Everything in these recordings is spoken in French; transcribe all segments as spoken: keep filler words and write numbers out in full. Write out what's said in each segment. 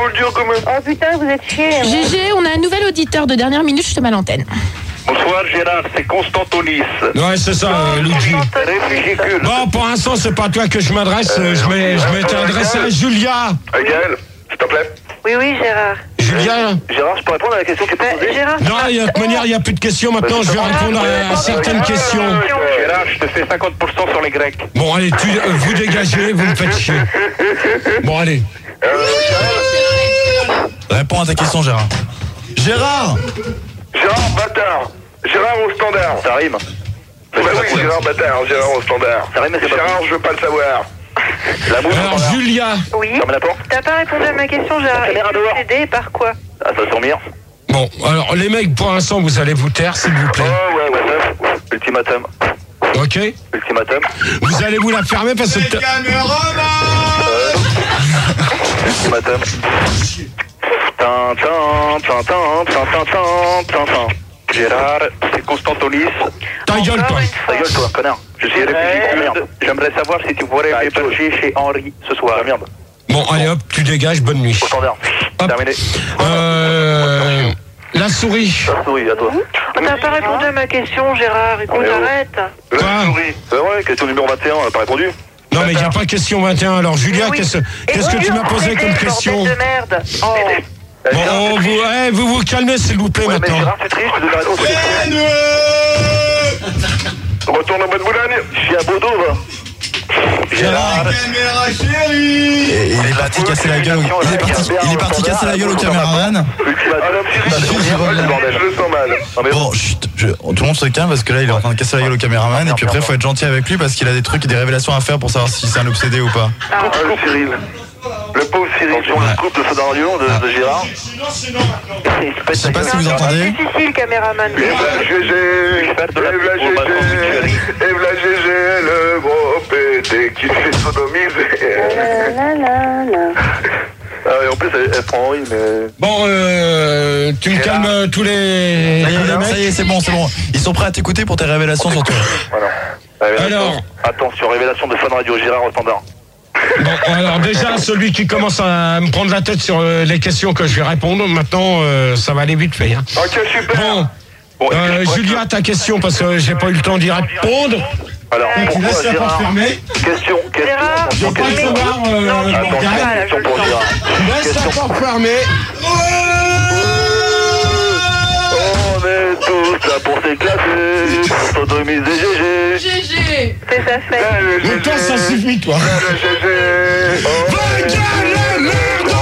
vous le dire quand même. Oh putain, vous êtes chiés. G G, on a un nouvel auditeur de dernière minute, je te mets à l'antenne. Bonsoir Gérard, c'est Constantonis. Ouais, c'est ça, euh, Luigi. Réfugicule. Bon, pour l'instant, c'est pas à toi que je m'adresse. Euh, je m'ai- je m'étais adressé à Julia. Hey, Gaël, s'il te plaît. Oui, oui, Gérard. Julia. Gérard, je peux répondre à la question que tu peux Bah, poser? Gérard. Non, il y a de toute manière, il n'y a plus de questions. Maintenant, je vais répondre à, à certaines questions. Gérard, je te fais cinquante pour cent sur les Grecs. Bon, allez, tu, euh, vous dégagez, vous me faites chier. Bon, allez. Réponds à ta question, Gérard. Gérard Gérard Bâtard. Gérard au standard. Ça rime. Bah oui, Gérard Bâtard, Gérard au standard. Ça rime, mais c'est pas Gérard, je veux pas le savoir. L'amour Alors, Julia. Oui. Fermez la porte. T'as pas répondu à ma question, Gérard. La caméra Et tu dehors. veux aider par quoi? Ah, ça s'emmire. Bon, alors, les mecs, pour l'instant, vous allez vous taire, s'il vous plaît. Oh, ouais, ouais, ouais. Ultimatum. Ok? Ultimatum. Vous allez vous la fermer parce que... Ultimatum. Tin, tin, tin, tin, tin, tin, tin, tin, tin. Gérard, c'est Constantonis. Ta gueule, toi. Ta gueule, toi, connard. Je suis réfugé. J'aimerais savoir si tu pourrais héberger chez Henri ce soir. Ah, merde. Bon, allez, hop, tu dégages, bonne nuit. Au standard. Hop. Terminé. Euh... La souris. La souris, à toi. Oh, t'as pas répondu à ma question, Gérard. Écoute, On est où arrête. Quoi? La souris. C'est vrai, question numéro vingt et un, on n'a pas répondu. Non, mais il n'y a pas question vingt et un. Alors, Julia, Oui. qu'est-ce Et qu'est-ce que oui, tu m'as on posé s'est comme aidé, question? bordel de merde. Oh. Eh, Bon, Gérard, oh, tu vous, tristes. eh, vous vous calmez, s'il vous plaît, Ouais, mais maintenant. Gérard, tu tristes, je te donne la réponse. Retourne en bonne Boulogne. Je suis à Bordeaux, va. Gérard. Et il est parti casser la gueule. au- Il est parti, il est parti casser la gueule au caméraman. Je le sens mal. Non, mais bon. Bon, chut, je- tout le monde se calme parce que là il est en train de casser la gueule au caméraman et puis après faut être gentil avec lui parce qu'il a des trucs et des révélations à faire pour savoir si c'est un obsédé ou pas. Ah, le Cyril. Le pauvre Cyril. Attention, le couple de Fodor Lyon de, de Gérard. Je sais pas si vous entendez. C'est difficile, caméraman. Et v'là G G, et v'là G G, et v'là G G, le gros pété qui se fait sodomiser. La, la, la, la. Ah, et en plus, elle, elle prend Henri, mais... Bon, euh, tu me calmes euh, tous les... Ça y tous les est, mecs. ça y est, c'est bon, c'est bon. Ils sont prêts à t'écouter pour tes révélations surtout. Voilà. Révélation. Alors. Attention, révélation de Fun Radio, Gérard au standard. Bon, alors déjà, celui qui commence à me prendre la tête sur euh, les questions que je vais répondre, maintenant, euh, ça va aller vite fait. Hein. Ok, super. Bon, Bon, euh, excuse-moi, Julia, ta question, parce que j'ai pas eu le temps d'y répondre. Alors, Tu pourquoi laisses la porte Gérard? fermée. Question, question, Gérard, attention, Faut pas le question. savoir, euh, Non, Morgane. Attention, Voilà, question je pour le Gérard. Laisse la Question. porte fermée. On est tous là pour s'éclater, pour sodomiser G G. G G. C'est sa fête. Le Mais toi, ça suffit, toi. Le G G. Va, gueule, merde.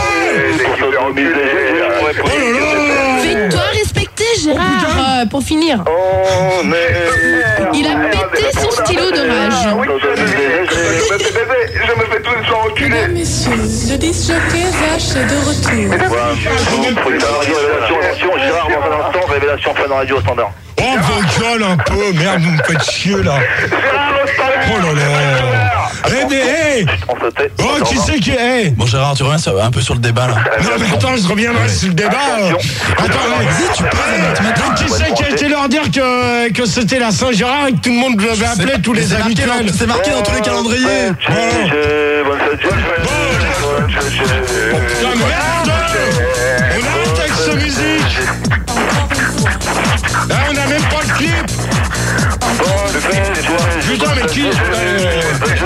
Oh Fais-toi respecter, Gérard, euh, pour finir. On est... Il a pété son stylo de rage. Oui, je me fais, je me fais tout le temps enculer. Mesdames, messieurs, le disc jockey Vache est de retour. Voilà. Révélation, attention, Gérard, dans un instant, révélation Fun Radio standard. Oh, vos gueules un peu. Merde, vous me faites chier, là. Oh là là. Eh, mais, hey. On se tait. Oh, qui c'est qui est... Hey. Bon Gérard, tu reviens sur- un peu sur le débat là. Non, mais attends, je reviendrai sur le débat. euh. Attends, hey. Vas-y, tu passes un autre matin. Mais qui c'est qui a été leur dire que, que c'était la Saint-Gérard et que tout le monde l'avait appelé, tous les C'est marqué, habituels? dans- c'est marqué dans tous les calendriers. G G, bonne fête, G G. Putain, merde. On arrête avec cette musique. Là, on n'a même pas le clip. Putain, mais qui... euh,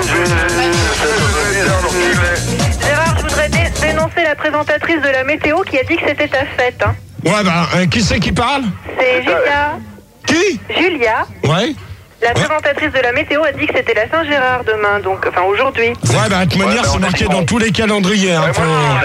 Gérard, je voudrais dé- dénoncer la présentatrice de la météo qui a dit que c'était ta fête. Hein. Ouais, bah, euh, qui c'est qui parle? C'est Julia. Qui? Julia, Ouais. la présentatrice de la météo, a dit que c'était la Saint-Gérard demain, donc, enfin aujourd'hui. Ouais, bah, de toute manière, c'est marqué dans tous les calendriers. Hein, faut-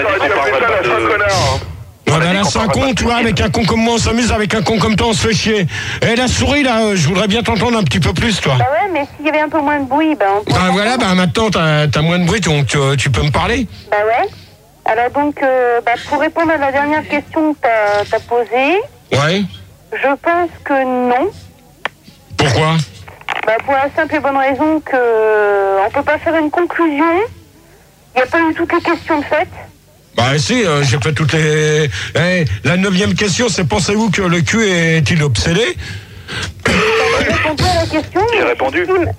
Ouais, bah, là, c'est un con, tu vois, avec un con comme moi, on s'amuse, avec un con comme toi, on se fait chier. Et la souris, là, euh, je voudrais bien t'entendre un petit peu plus, toi. Bah ouais, mais s'il y avait un peu moins de bruit, ben on Bah voilà, bah maintenant, t'as t'as moins de bruit, donc tu, tu peux me parler. Bah ouais. Alors donc, euh, bah, pour répondre à la dernière question que t'as t'as posée, Ouais. je pense que non. Pourquoi? Bah pour la simple et bonne raison que euh, on peut pas faire une conclusion. Il n'y a pas eu toutes les questions de fait. Bah si, euh, j'ai fait toutes les... Eh, la neuvième question, c'est pensez-vous que le cul est-il obsédé? J'ai répondu à la question. J'ai répondu. Si, mais- Non,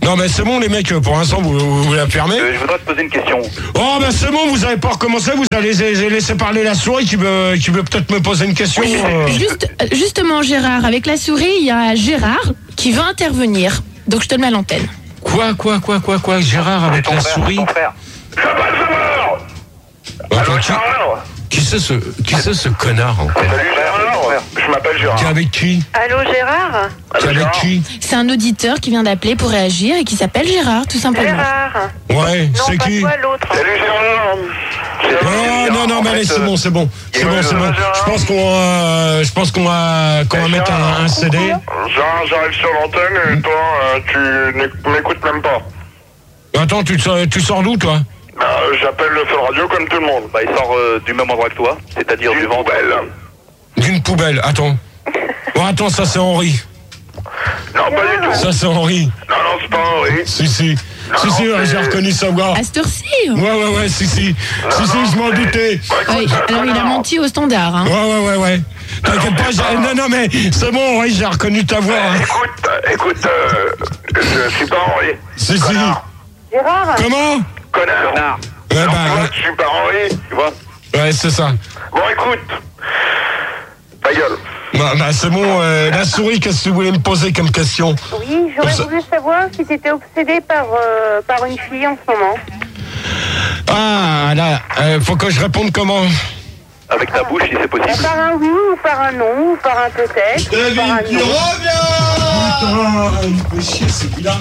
Non, mais c'est bon, les mecs, pour l'instant, vous, vous, vous la fermez. Euh, je voudrais te poser une question. Oh, ben c'est bon, vous avez pas recommencé, vous allez laisser parler la souris qui veut, qui veut peut-être me poser une question. Euh... Juste, justement, Gérard, avec la souris, il y a Gérard qui veut intervenir. Donc, je te le mets à l'antenne. Quoi, quoi, quoi, quoi, quoi, Gérard avec Ton la frère, souris ton frère. Je veux pas le savoir. Attends, Allô, qui, Gérard. qui c'est ce, qui c'est ce connard encore? Salut Gérard, je m'appelle Gérard. Qui est avec qui? Allô, Gérard? Qui est avec qui? C'est un auditeur qui vient d'appeler pour réagir et qui s'appelle Gérard, tout simplement. Gérard. Ouais, c'est qui? l'autre. Salut Gérard. Oh, non, non, mais allez, c'est bon, c'est bon. C'est bon, c'est bon. Je pense qu'on euh, je pense qu'on va, qu'on va mettre un, un C D. Gérard, j'arrive sur l'antenne et toi, euh, tu m'écoutes même pas. Attends, tu, tu sors d'où, toi? Bah, j'appelle le Fun Radio comme tout le monde. Bah, il sort euh, du même endroit que toi, c'est-à-dire du ventre. D'une poubelle, attends. Oh, attends, ça c'est Henri. Non, pas du tout. Ça c'est Henri. Non, non, c'est pas Henri. Si, si. Si, si, ouais, j'ai reconnu sa voix. À cette heure-ci. Ouais, ouais, ouais, si, si. Si, si, je m'en doutais. Ouais, alors, il a menti au standard. Hein. Ouais, ouais, ouais, ouais. T'inquiète pas, j'ai... non, non, mais c'est bon, Henri, j'ai reconnu ta voix. Hein. Écoute, écoute, euh, je suis pas Henri. Si, si. Gérard? Comment? Connard. Ouais, Non, bah, moi, ouais. je suis pas Henri, tu vois. Ouais, c'est ça. Bon, écoute. Ta gueule. Bah, bah c'est bon, euh, la souris, qu'est-ce que vous voulez me poser comme question? Oui, j'aurais Ça- voulu savoir si tu étais obsédé par, euh, par une fille en ce moment. Ah, là, euh, faut que je réponde comment? Avec ta bouche, si c'est Bah, possible. par un oui, ou par un non, ou par un peut-être, ou par un non. Putain, il me fait chier, celui-là.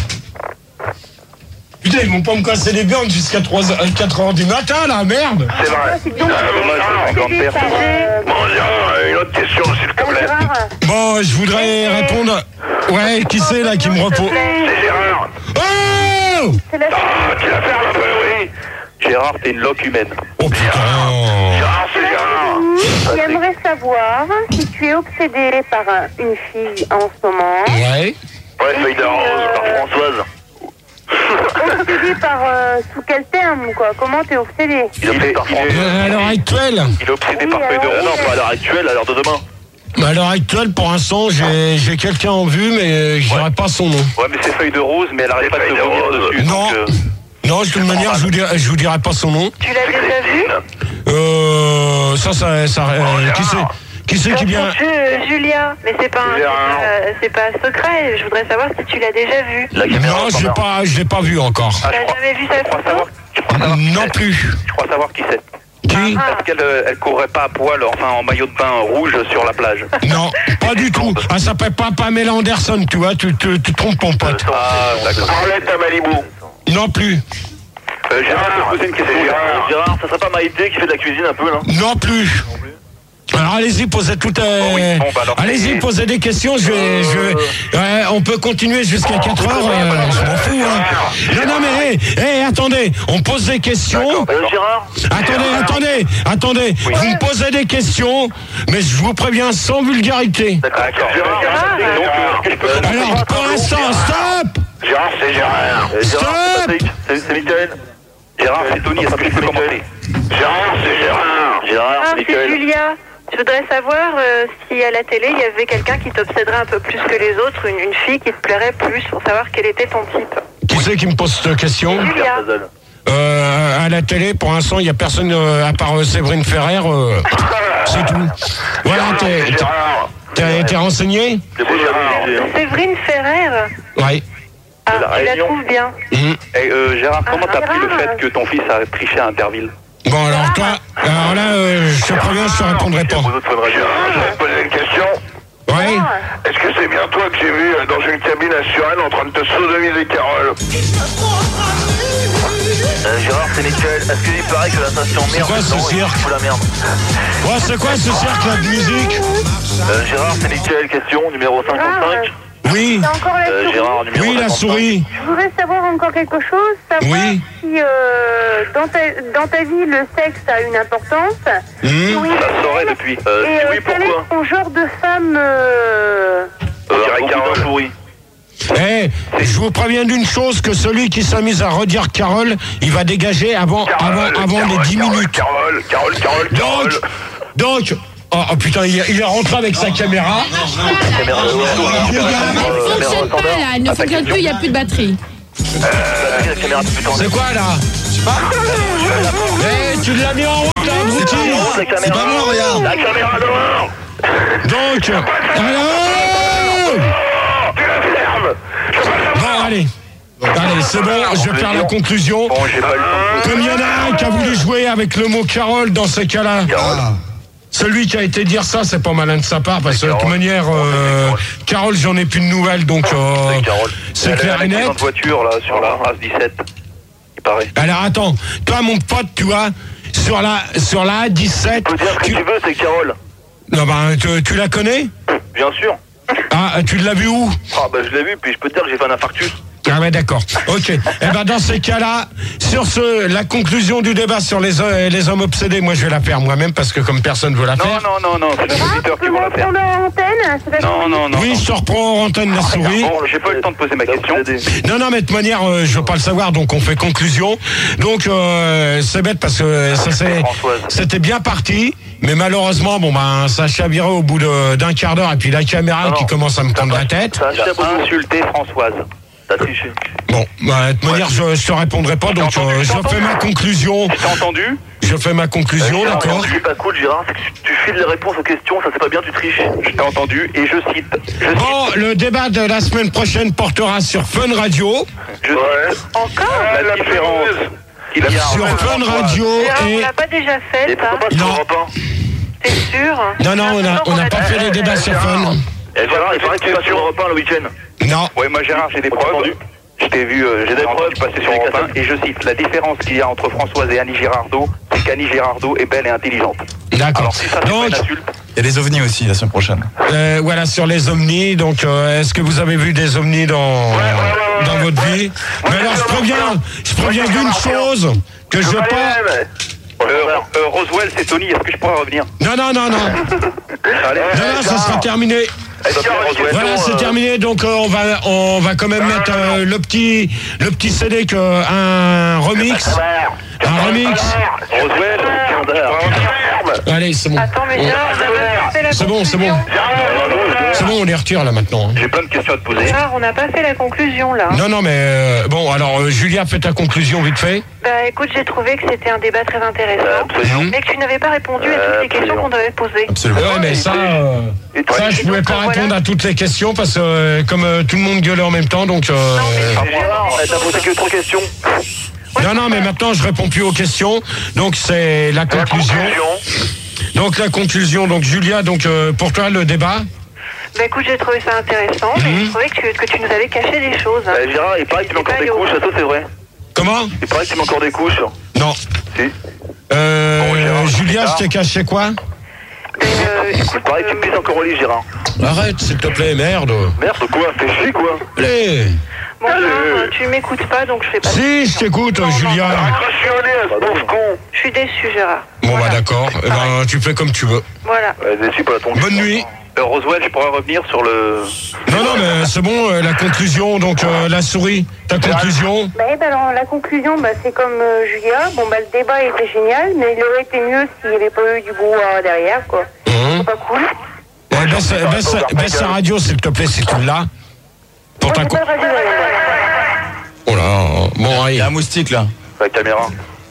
Putain, ils vont pas me casser les burnes jusqu'à quatre heures du matin, là, merde. C'est vrai. C'est donc Dommage, c'est une Bon, Gérard, une autre question, s'il te plaît. Gérard, Bon, je voudrais répondre... Ouais, qui c'est, là, qui me repose? C'est Gérard. Oh! c'est la Ah, tu la fermes un peu, oui. Gérard, t'es une loque humaine. Oh, putain. Gérard, c'est Gérard. qui aimerait savoir si tu es obsédé par un- une fille en ce moment. Ouais. Ouais, feuille de rose, par Françoise. Obsédé par... euh, sous quel terme, quoi? Comment t'es obsédé? Il est obsédé par Françoise. Euh, À l'heure actuelle, Il est obsédé Oui, par feuille de alors, rose. oui. Non, pas à l'heure actuelle, à l'heure de demain. à l'heure actuelle, pour l'instant, j'ai j'ai quelqu'un en vue, mais je dirais pas son nom. Ouais, mais c'est feuille de rose, mais elle arrête pas de se vomir dessus. Non. donc, euh, Non, de toute manière, je vous dirai, je vous dirai pas son nom. Tu l'as déjà vu? Euh, ça, ça, ça euh, qui c'est, qui c'est qui vient? Je, Julia, mais c'est pas un, c'est Julia. pas, c'est pas un secret. Je voudrais savoir si tu l'as déjà vu. La caméra, Non, je l'ai pas, je l'ai pas vu encore. Ah, Tu je n'as crois, jamais vu je sa crois photo? savoir, je crois savoir qui Non c'est. plus. Je crois savoir qui c'est. Qui? Ah. Parce qu'elle euh, elle courait pas à poil, enfin en maillot de bain rouge sur la plage. Non, pas du tout. Elle s'appelle pas Pamela Anderson, tu vois, tu te tu trompes ton pote. Ah, d'accord. Arlette à Malibu. Non plus. Euh, Gérard, je vais te poser une question. Gérard. Gérard, ça serait pas Maïté qui fait de la cuisine un peu, là? Non plus. Alors allez-y, posez toutes. Euh... Oh oui, bon, bah alors, allez-y, c'est- posez des questions. Je vais, je vais- ouais, on peut continuer jusqu'à quatre heures. euh, je m'en fous. Hein. Non, non, mais hé, hé, attendez. On pose des questions. Euh, Gérard? Attendez, attendez, attendez. Vous me posez des questions, mais je vous préviens sans vulgarité. D'accord. Gérard, Gérard. donc, euh, est-ce que je peux commencer Alors, par pour un l'instant, tableau? stop. Gérard, c'est Gérard. Stop. Gérard, c'est Patrick. C'est c'est Michael. Gérard, c'est Tony. Est-ce que je peux commencer? Gérard, c'est Gérard. Gérard, Ah, c'est c'est Michael. Julia. Je voudrais savoir euh, si à la télé il y avait quelqu'un qui t'obséderait un peu plus que les autres, une, une fille qui te plairait plus, pour savoir quel était ton type. Qui c'est qui me pose cette question? Julia. Euh, à la télé, pour l'instant, il n'y a personne euh, à part euh, Séverine Ferrer. euh, c'est tout. Voilà, t'es, t'es- Gérard. t'es, t'es renseigné? C'est beau, Gérard. Séverine Ferrer. Ouais. Ah, la tu la Réunion. trouves bien. Mhm. Eh, euh, Gérard, comment Ah, t'as pris le Gérard. fait que ton fils a triché à Interville? Bon, alors toi, alors là, euh, je te préviens, je te répondrai pas. Gérard, je vais te poser une question. Ouais. Est-ce que c'est bien toi que j'ai vu euh, dans une cabine assurée en train de te sodomiser Carole? Euh, Gérard, c'est Michael. Est-ce qu'il paraît que la station C'est quoi ce cirque? la merde. Ouais, c'est quoi ce cercle là de musique? Euh, Gérard, c'est Michael. Question numéro cinquante-cinq. Oui. T'as encore la Euh, souris? Gérard, numéro Oui, la cinquante-cinq. souris. Je voudrais savoir encore quelque chose, savoir Oui. si euh, dans, ta, dans ta vie le sexe a une importance. Mhm. Oui. Ça saurait depuis. Euh, Et si euh, oui, quel pourquoi? est ton genre de femme euh... Euh, un Carole pourri. Eh, je vous préviens d'une chose, que celui qui s'amuse à redire Carole, il va dégager avant, avant, avant les dix minutes. Carole, Carole, Carole, Donc, donc, Oh, oh, putain, il, il est rentré avec sa caméra. Caméra Elle ne fonctionne pas là, elle ne fonctionne plus, il n'y a plus de batterie. C'est quoi là? Eh, tu l'as mis en route là, abruti. C'est pas moi, regarde. La caméra dehors. Donc, allô. Tu la fermes. Bon, allez. Allez, c'est bon, je vais faire la conclusion. Bon, j'ai pas le temps. Comme il y en a un qui a voulu jouer avec le mot Carole dans ces cas-là. Ah. Celui qui a été dire ça, c'est pas malin de sa part, parce que de toute manière, euh, Carole, j'en ai plus de nouvelles, donc euh, c'est clair et net. Une voiture là sur la race dix-sept, il paraît. Alors attends, toi mon pote, tu vois, sur la sur la A dix-sept. Tu peux dire ce que tu veux, c'est Carole. Non ben, tu, tu la connais? Bien sûr. Ah, tu l'as vu où? Ah bah je l'ai vu, puis je peux te dire que j'ai fait un infarctus. Ah ouais, d'accord. Ok. Eh ben dans ces cas-là, sur ce, la conclusion du débat sur les, euh, les hommes obsédés, moi je vais la faire moi-même parce que comme personne veut la Non, faire. non, non, non, c'est les auditeurs qui vont la faire. Non, non, non. Oui, je te reprends en antenne la souris. Bon, j'ai pas eu le temps de poser ma question. Non, non, mais de toute manière, euh, je veux pas le savoir, donc on fait conclusion. Donc euh, c'est bête parce que ça c'est, c'était bien parti, mais malheureusement, bon ben ça a chaviré au bout de- d'un quart d'heure et puis la caméra Non, qui non. commence à me prendre la tête. T'as insulté Françoise. T'as triché. Bon, bah, de toute manière, je, je te répondrai pas, donc entendu, euh, je t'as fais entendu ma conclusion. Tu t'as entendu? Je fais ma conclusion, d'accord. Ce qui est pas cool, Gérard, c'est que tu- tu files les réponses aux questions, ça c'est pas bien, tu triches. Je t'ai entendu et je cite. Je cite. Bon, le débat de la semaine prochaine portera sur Fun Radio. Je cite. Encore La différence qu'il y a Sur entre Fun Françoise. Radio Gérard, on et... l'a pas déjà fait, Et pourquoi pas ça sur Non. Europe un? T'es sûr? Non, non, on n'a on a pas fait les débats sur Fun. Eh Gérard, il paraît que tu vas sur Europe un le week-end. Non. Ouais, moi Gérard, j'ai des preuves. Je t'ai vu, euh, j'ai des preuves passer sur Europe un et je cite, la différence qu'il y a entre Françoise et Annie Girardot, c'est qu'Annie Girardot est belle et intelligente. D'accord. Alors si ça c'est pas Donc, une insulte, Il y a les ovnis aussi la semaine prochaine. euh, voilà, sur les ovnis. Donc, euh, est-ce que vous avez vu des ovnis dans, dans votre vie? Mais alors, je préviens, je préviens d'une chose, que je pas... Euh, euh, Roswell, c'est Tony, est-ce que je pourrais revenir? Non, non, non, non. Allez, Non, non, ça sera terminé. Voilà, c'est terminé. Donc euh, on va on va quand même mettre euh, le petit le petit C D que un remix, un remix. Roswell, Allez, c'est bon. Attends, mais Gérard, on a pas fait la C'est bon, c'est bon. C'est bon, on les retire là maintenant. hein. J'ai plein de questions à te poser. Gérard, on n'a pas fait la conclusion, là. Non, non, mais euh, bon, alors euh, Julia, fais ta conclusion vite fait. Bah écoute, j'ai trouvé que c'était un débat très intéressant, Absolument. mais que tu n'avais pas répondu à toutes les questions qu'on t'avait posées. Absolument. Ouais, mais ça, euh, Et toi, ça, je pouvais pas répondre à toutes les questions parce que euh, comme euh, tout le monde gueulait en même temps, donc. euh, Gérard, t'as posé que trois questions. Non, non, mais maintenant je réponds plus aux questions. Donc c'est la conclusion. Donc la conclusion. Donc Julia, donc euh, pour toi le débat. Bah écoute, j'ai trouvé ça intéressant, mais j'ai trouvé que tu, que tu nous avais caché des choses. Euh, Gérard, il paraît que tu mets encore des couches, ça c'est vrai. Comment? Il paraît que tu mets encore des couches. Non. Si. Euh, Bon, Gérard, Julia, Gérard. je t'ai caché quoi? Euh, Il paraît que tu pisses encore au lit, Gérard. Arrête, s'il te plaît, merde. Merde, quoi? Fais chier, quoi. Allez. Bon, Gérard, tu m'écoutes pas, donc je fais pas. Si, je t'écoute, Julia. Crache au nez, ce pauvre con. Je suis déçue, Gérard. Bon, Voilà. bah d'accord. Eh ben, tu fais comme tu veux. Voilà. Ouais, déçu pas ton Bonne nuit. Euh, Roswell, je pourrais revenir sur le... Non, non, mais c'est bon, euh, la conclusion, donc euh, la souris, ta conclusion. Bah, eh ben, alors, la conclusion, bah, c'est comme euh, Julia. Bon, bah, le débat était génial, mais il aurait été mieux s'il n'y avait pas eu du brouhaha derrière, quoi. Hum. C'est pas cool. Eh, baisse, baisse, baisse la radio, s'il te plaît, si tu l'as. Pour ta J'ai con... pas de radio derrière. Oh là, bon, Il allez. y a un moustique là. La caméra.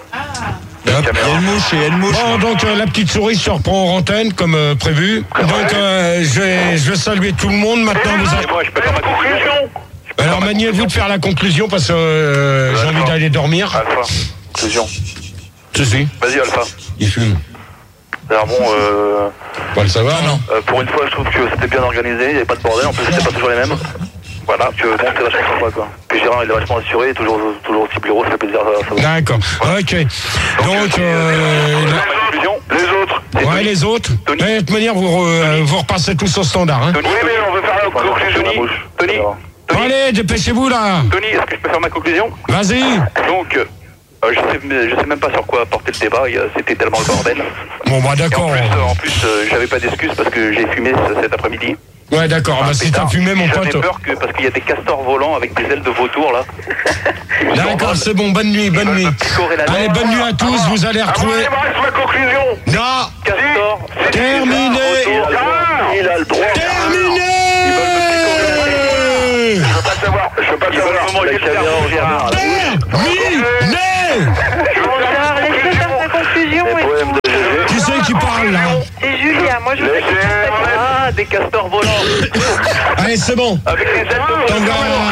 Hop. Il y a une mouche et il y a une mouche. Bon, donc euh, la petite souris se reprend en antenne comme euh, prévu. Donc euh, je, vais, je vais saluer tout le monde. Maintenant, vous avez... Moi, je peux faire ma conclusion. Alors maniez-vous de faire la conclusion parce que euh, j'ai envie d'aller dormir. Alpha. Conclusion. Je suis. Vas-y, Alpha. Il fume. Alors bon, euh, Bon, ça va, non? euh, pour une fois, je trouve que c'était bien organisé, il n'y avait pas de bordel, en plus c'était pas toujours les mêmes. Voilà, que bon, c'est vachement sympa, quoi. Puis Gérard, il est vachement assuré, toujours, toujours aussi bureau, ça fait plaisir, ça, ça va. D'accord. Ok. Donc, euh, La conclusion, les autres. la- ouais, les autres. Tony. Ouais, de toute manière, vous, re- euh, vous repassez tous au standard. Hein. Tony, oui, mais on veut faire la conclusion. Tony, Tony, Bon, Tony, allez, dépêchez-vous là. Tony, est-ce que je peux faire ma conclusion? Vas-y. Donc, euh, je sais, je sais même pas sur quoi porter le débat, il y a- c'était tellement le bordel. Bon, bah Et en d'accord. plus, euh, en plus euh, j'avais pas d'excuses parce que j'ai fumé ce- cet après-midi. Ouais, d'accord. Bah, si t'as fumé, mon J'avais pote. peur que, parce qu'il y a des castors volants avec des ailes de vautour, là. D'accord, c'est bon. Bonne nuit, bonne nuit. Allez, bonne nuit à tous. Vous allez retrouver. ma conclusion. Non. Castor, Terminé. caméra, Gérard. Terminé. Bon, Gérard, laisse-le faire sa conclusion. Et Qui c'est qui parle là? c'est Julia, moi je veux qu'il fasse sa conclusion. Ah, des castors volants. Allez, c'est bon. Avec les ailes.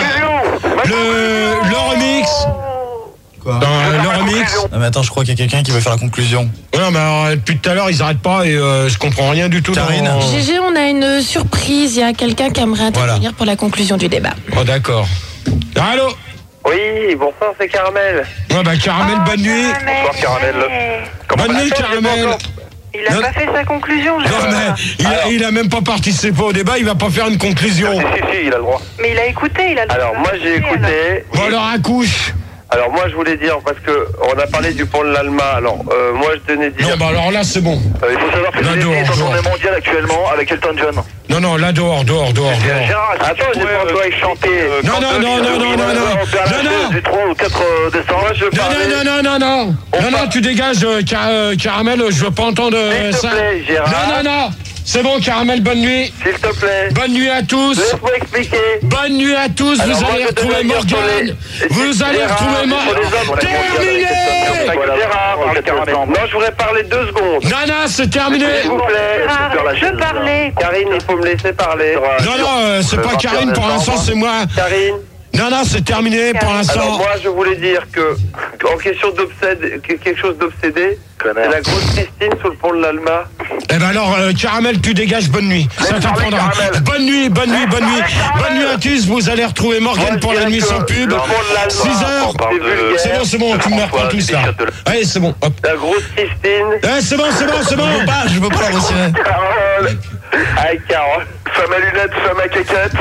Le, le remix. Quoi? Dans le remix. Non mais attends, je crois qu'il y a quelqu'un qui veut faire la conclusion. Non, mais alors, depuis tout à l'heure, ils arrêtent pas et euh, je comprends rien du tout. Karine. dans- G G, on a une surprise. Il y a quelqu'un qui aimerait intervenir Voilà. pour la conclusion du débat. Oh, d'accord. Allô? Oui, bonsoir, c'est Caramel. Ouais, bah, Caramel, bonne nuit. Bonsoir, Caramel. Bonne nuit, Caramel. Il a Non. pas fait sa conclusion, Non, Gérard. mais il a, il a même pas participé au débat, il va pas faire une conclusion. Si, si, si, il a le droit. Mais il a écouté, il a le Alors, droit moi, de j'ai écouter, écouté. Bon, alors, accouche. Alors, moi, je voulais dire, parce que on a parlé du pont de l'Alma. Alors, euh, moi, je tenais à dire. Non, bah, alors là, c'est bon. Euh, il faut savoir que Là, les dehors, est en dehors. tournée mondiale actuellement avec Elton John. Non, non, là, dehors, dehors, dehors, dehors. Gérard, attends, j'ai pas encore chanté. Non, non, non, non, non, non, non. Non, non. Du trois au quatre décembre. Moi, je Non, parlais. non, non, non, non, non. Non, non, tu dégages, euh, Car- euh, Caramel, je veux pas entendre euh, S'il te ça. plaît, Gérard. Non, non, non. C'est bon, Caramel, bonne nuit. S'il te plaît. Bonne nuit à tous. Laisse-moi expliquer. Bonne nuit à tous. Alors, Vous moi, allez je retrouver devais dire Morgane. sur les- Vous allez Gérard, retrouver sur les Morgane. hommes, on a Terminé. Voilà, Gérard, parle Caramel. Non, je voudrais parler deux secondes. Non, non, c'est terminé. S'il vous plaît. Gérard, laisse-le parler. Karine, il faut me laisser parler. Non, non, euh, c'est pas Karine pour l'instant, c'est moi. Karine. Non, non, c'est terminé pour Alors l'instant. moi je voulais dire que en question d'obsède, que- quelque chose d'obsédé, c'est la grosse Christine sur le pont de l'Alma. Eh ben alors, euh, Caramel, tu dégages, bonne nuit. Ça Laisse parler, t'apprendra. Caramel. Bonne nuit, bonne nuit, bonne nuit. Bonne nuit à tous. Vous allez retrouver Morgane Moi, pour je la dirais nuit que sans pub. le pont de l'Alma, six heures. on parle de vulgaire. C'est bon, c'est bon, tu me reprends tous là. Allez, c'est bon. Hop. La grosse Christine. Eh, c'est bon, c'est bon, c'est bon. Bah, je veux pas la retirer. Carole. Avec Carole. Femme à lunettes, femme à caquette.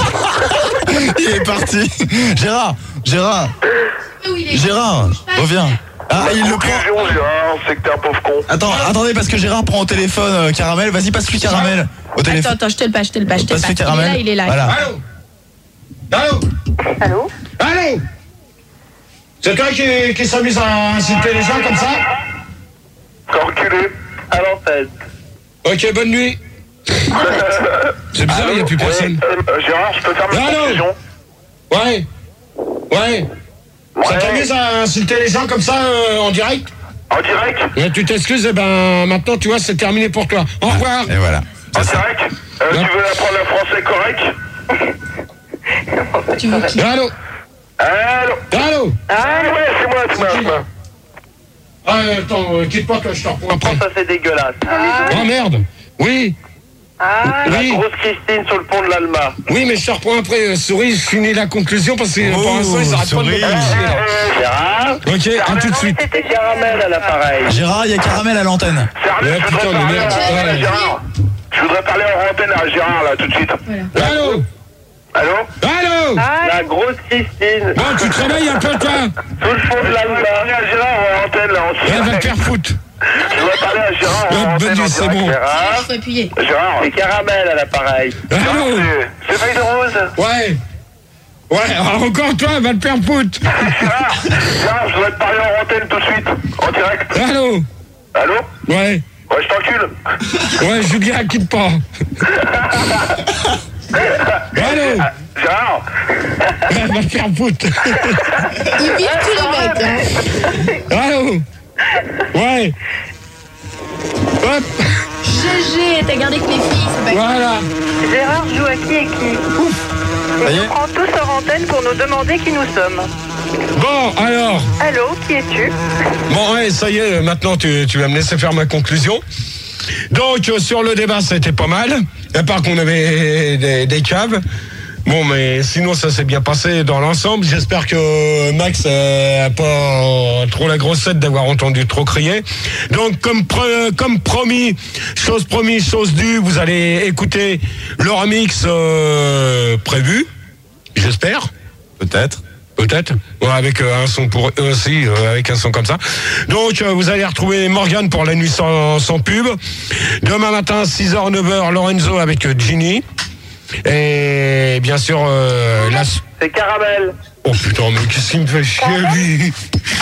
Il est parti. Gérard, Gérard, Gérard, reviens. Ah, il le prend. Conclusion, Gérard, c'est que t'es un pauvre con. Attends, attendez, parce que Gérard prend au téléphone euh, Caramel. Vas-y, passe-lui Caramel. Au Attends, téléphone. attends, je te le passe, je te le passe, je te le Passe-lui passe. Il est Caramel. là, il est là. Voilà. Allô. Allô. Allô? Allô. C'est toi qui, qui s'amuse à insulter les gens comme ça? Enculé. À l'antenne. Ok, bonne nuit. C'est bizarre, il n'y a plus personne. Euh, Gérard, je peux faire ma Allô. conclusion? Ouais. Ouais. Ça Ouais. t'amuse à insulter les gens comme ça euh, en direct? En direct? Ouais, tu t'excuses, et ben maintenant tu vois c'est terminé pour toi. Au revoir. Et voilà. En C'est ça. direct? Euh, Ouais. tu veux apprendre le français correct? Tu veux qui? Allô. Allô? Allô. Ah ouais, c'est moi, c'est moi, c'est moi. Ah, attends, euh, quitte pas toi, je te reprends après. Ça c'est dégueulasse. Oh merde. Oui. Ah, La Oui. grosse Christine sur le pont de l'Alma. Oui, mais je te reprends après. Euh, souris, je finis la conclusion parce que Oh, pour l'instant ils arrêtent pas de me Souris. bouger, là. Euh, Gérard? Ok, à tout de suite. C'était Caramel à l'appareil. Gérard, il y a Caramel à l'antenne. Sérieux, Ouais, je putain, voudrais mais parler merde. à- à Ouais. Gérard. Je voudrais parler en antenne à Gérard là tout de suite. Allô. Allô? Allô. La grosse Christine. Bon, tu te réveilles un peu toi. Sur le fond de l'Alma. Je voudrais parler à Gérard en antenne là en Elle va te direct. faire foutre. Je voudrais parler à Gérard Ouais, en bonne antenne nuit, en c'est direct. bon. Gérard? Faut appuyer. Gérard, c'est Caramel à l'appareil. Allô. C'est- C'est Feuille de Rose. Ouais. Ouais, encore toi, va te faire foutre. Gérard, Gérard, je voudrais te parler en antenne tout de suite. En direct. Allô. Allô? Ouais. Ouais, je t'encule. Ouais, Julien, quitte pas. Allô. Gérard. Ouais, va te faire foutre. Il vire tous les mecs, hein. Allô. Ouais. Hop. G G, t'as gardé que les filles, c'est pas Voilà. Gérard joue à qui et qui? Ça y Il est. nous prend tous hors antenne pour nous demander qui nous sommes. Bon, alors. Allô, qui es-tu? Bon, ouais, ça y est, maintenant tu, tu vas me laisser faire ma conclusion. Donc, euh, sur le débat, ça a été pas mal. À part qu'on avait des, des caves. Bon, mais sinon, ça s'est bien passé dans l'ensemble. J'espère que Max euh, a pas trop la grossette d'avoir entendu trop crier. Donc, comme, pre- comme promis, chose promise, chose due, vous allez écouter le remix euh, prévu. J'espère. Peut-être. Peut-être, ouais, avec euh, un son pour eux aussi, euh, avec un son comme ça. Donc euh, vous allez retrouver Morgane pour la nuit sans, sans pub. Demain matin, six heures, neuf heures, Lorenzo avec euh, Ginny. Et bien sûr, euh, la... C'est Caramel. Oh putain, mais qu'est-ce qu'il me fait chier, lui.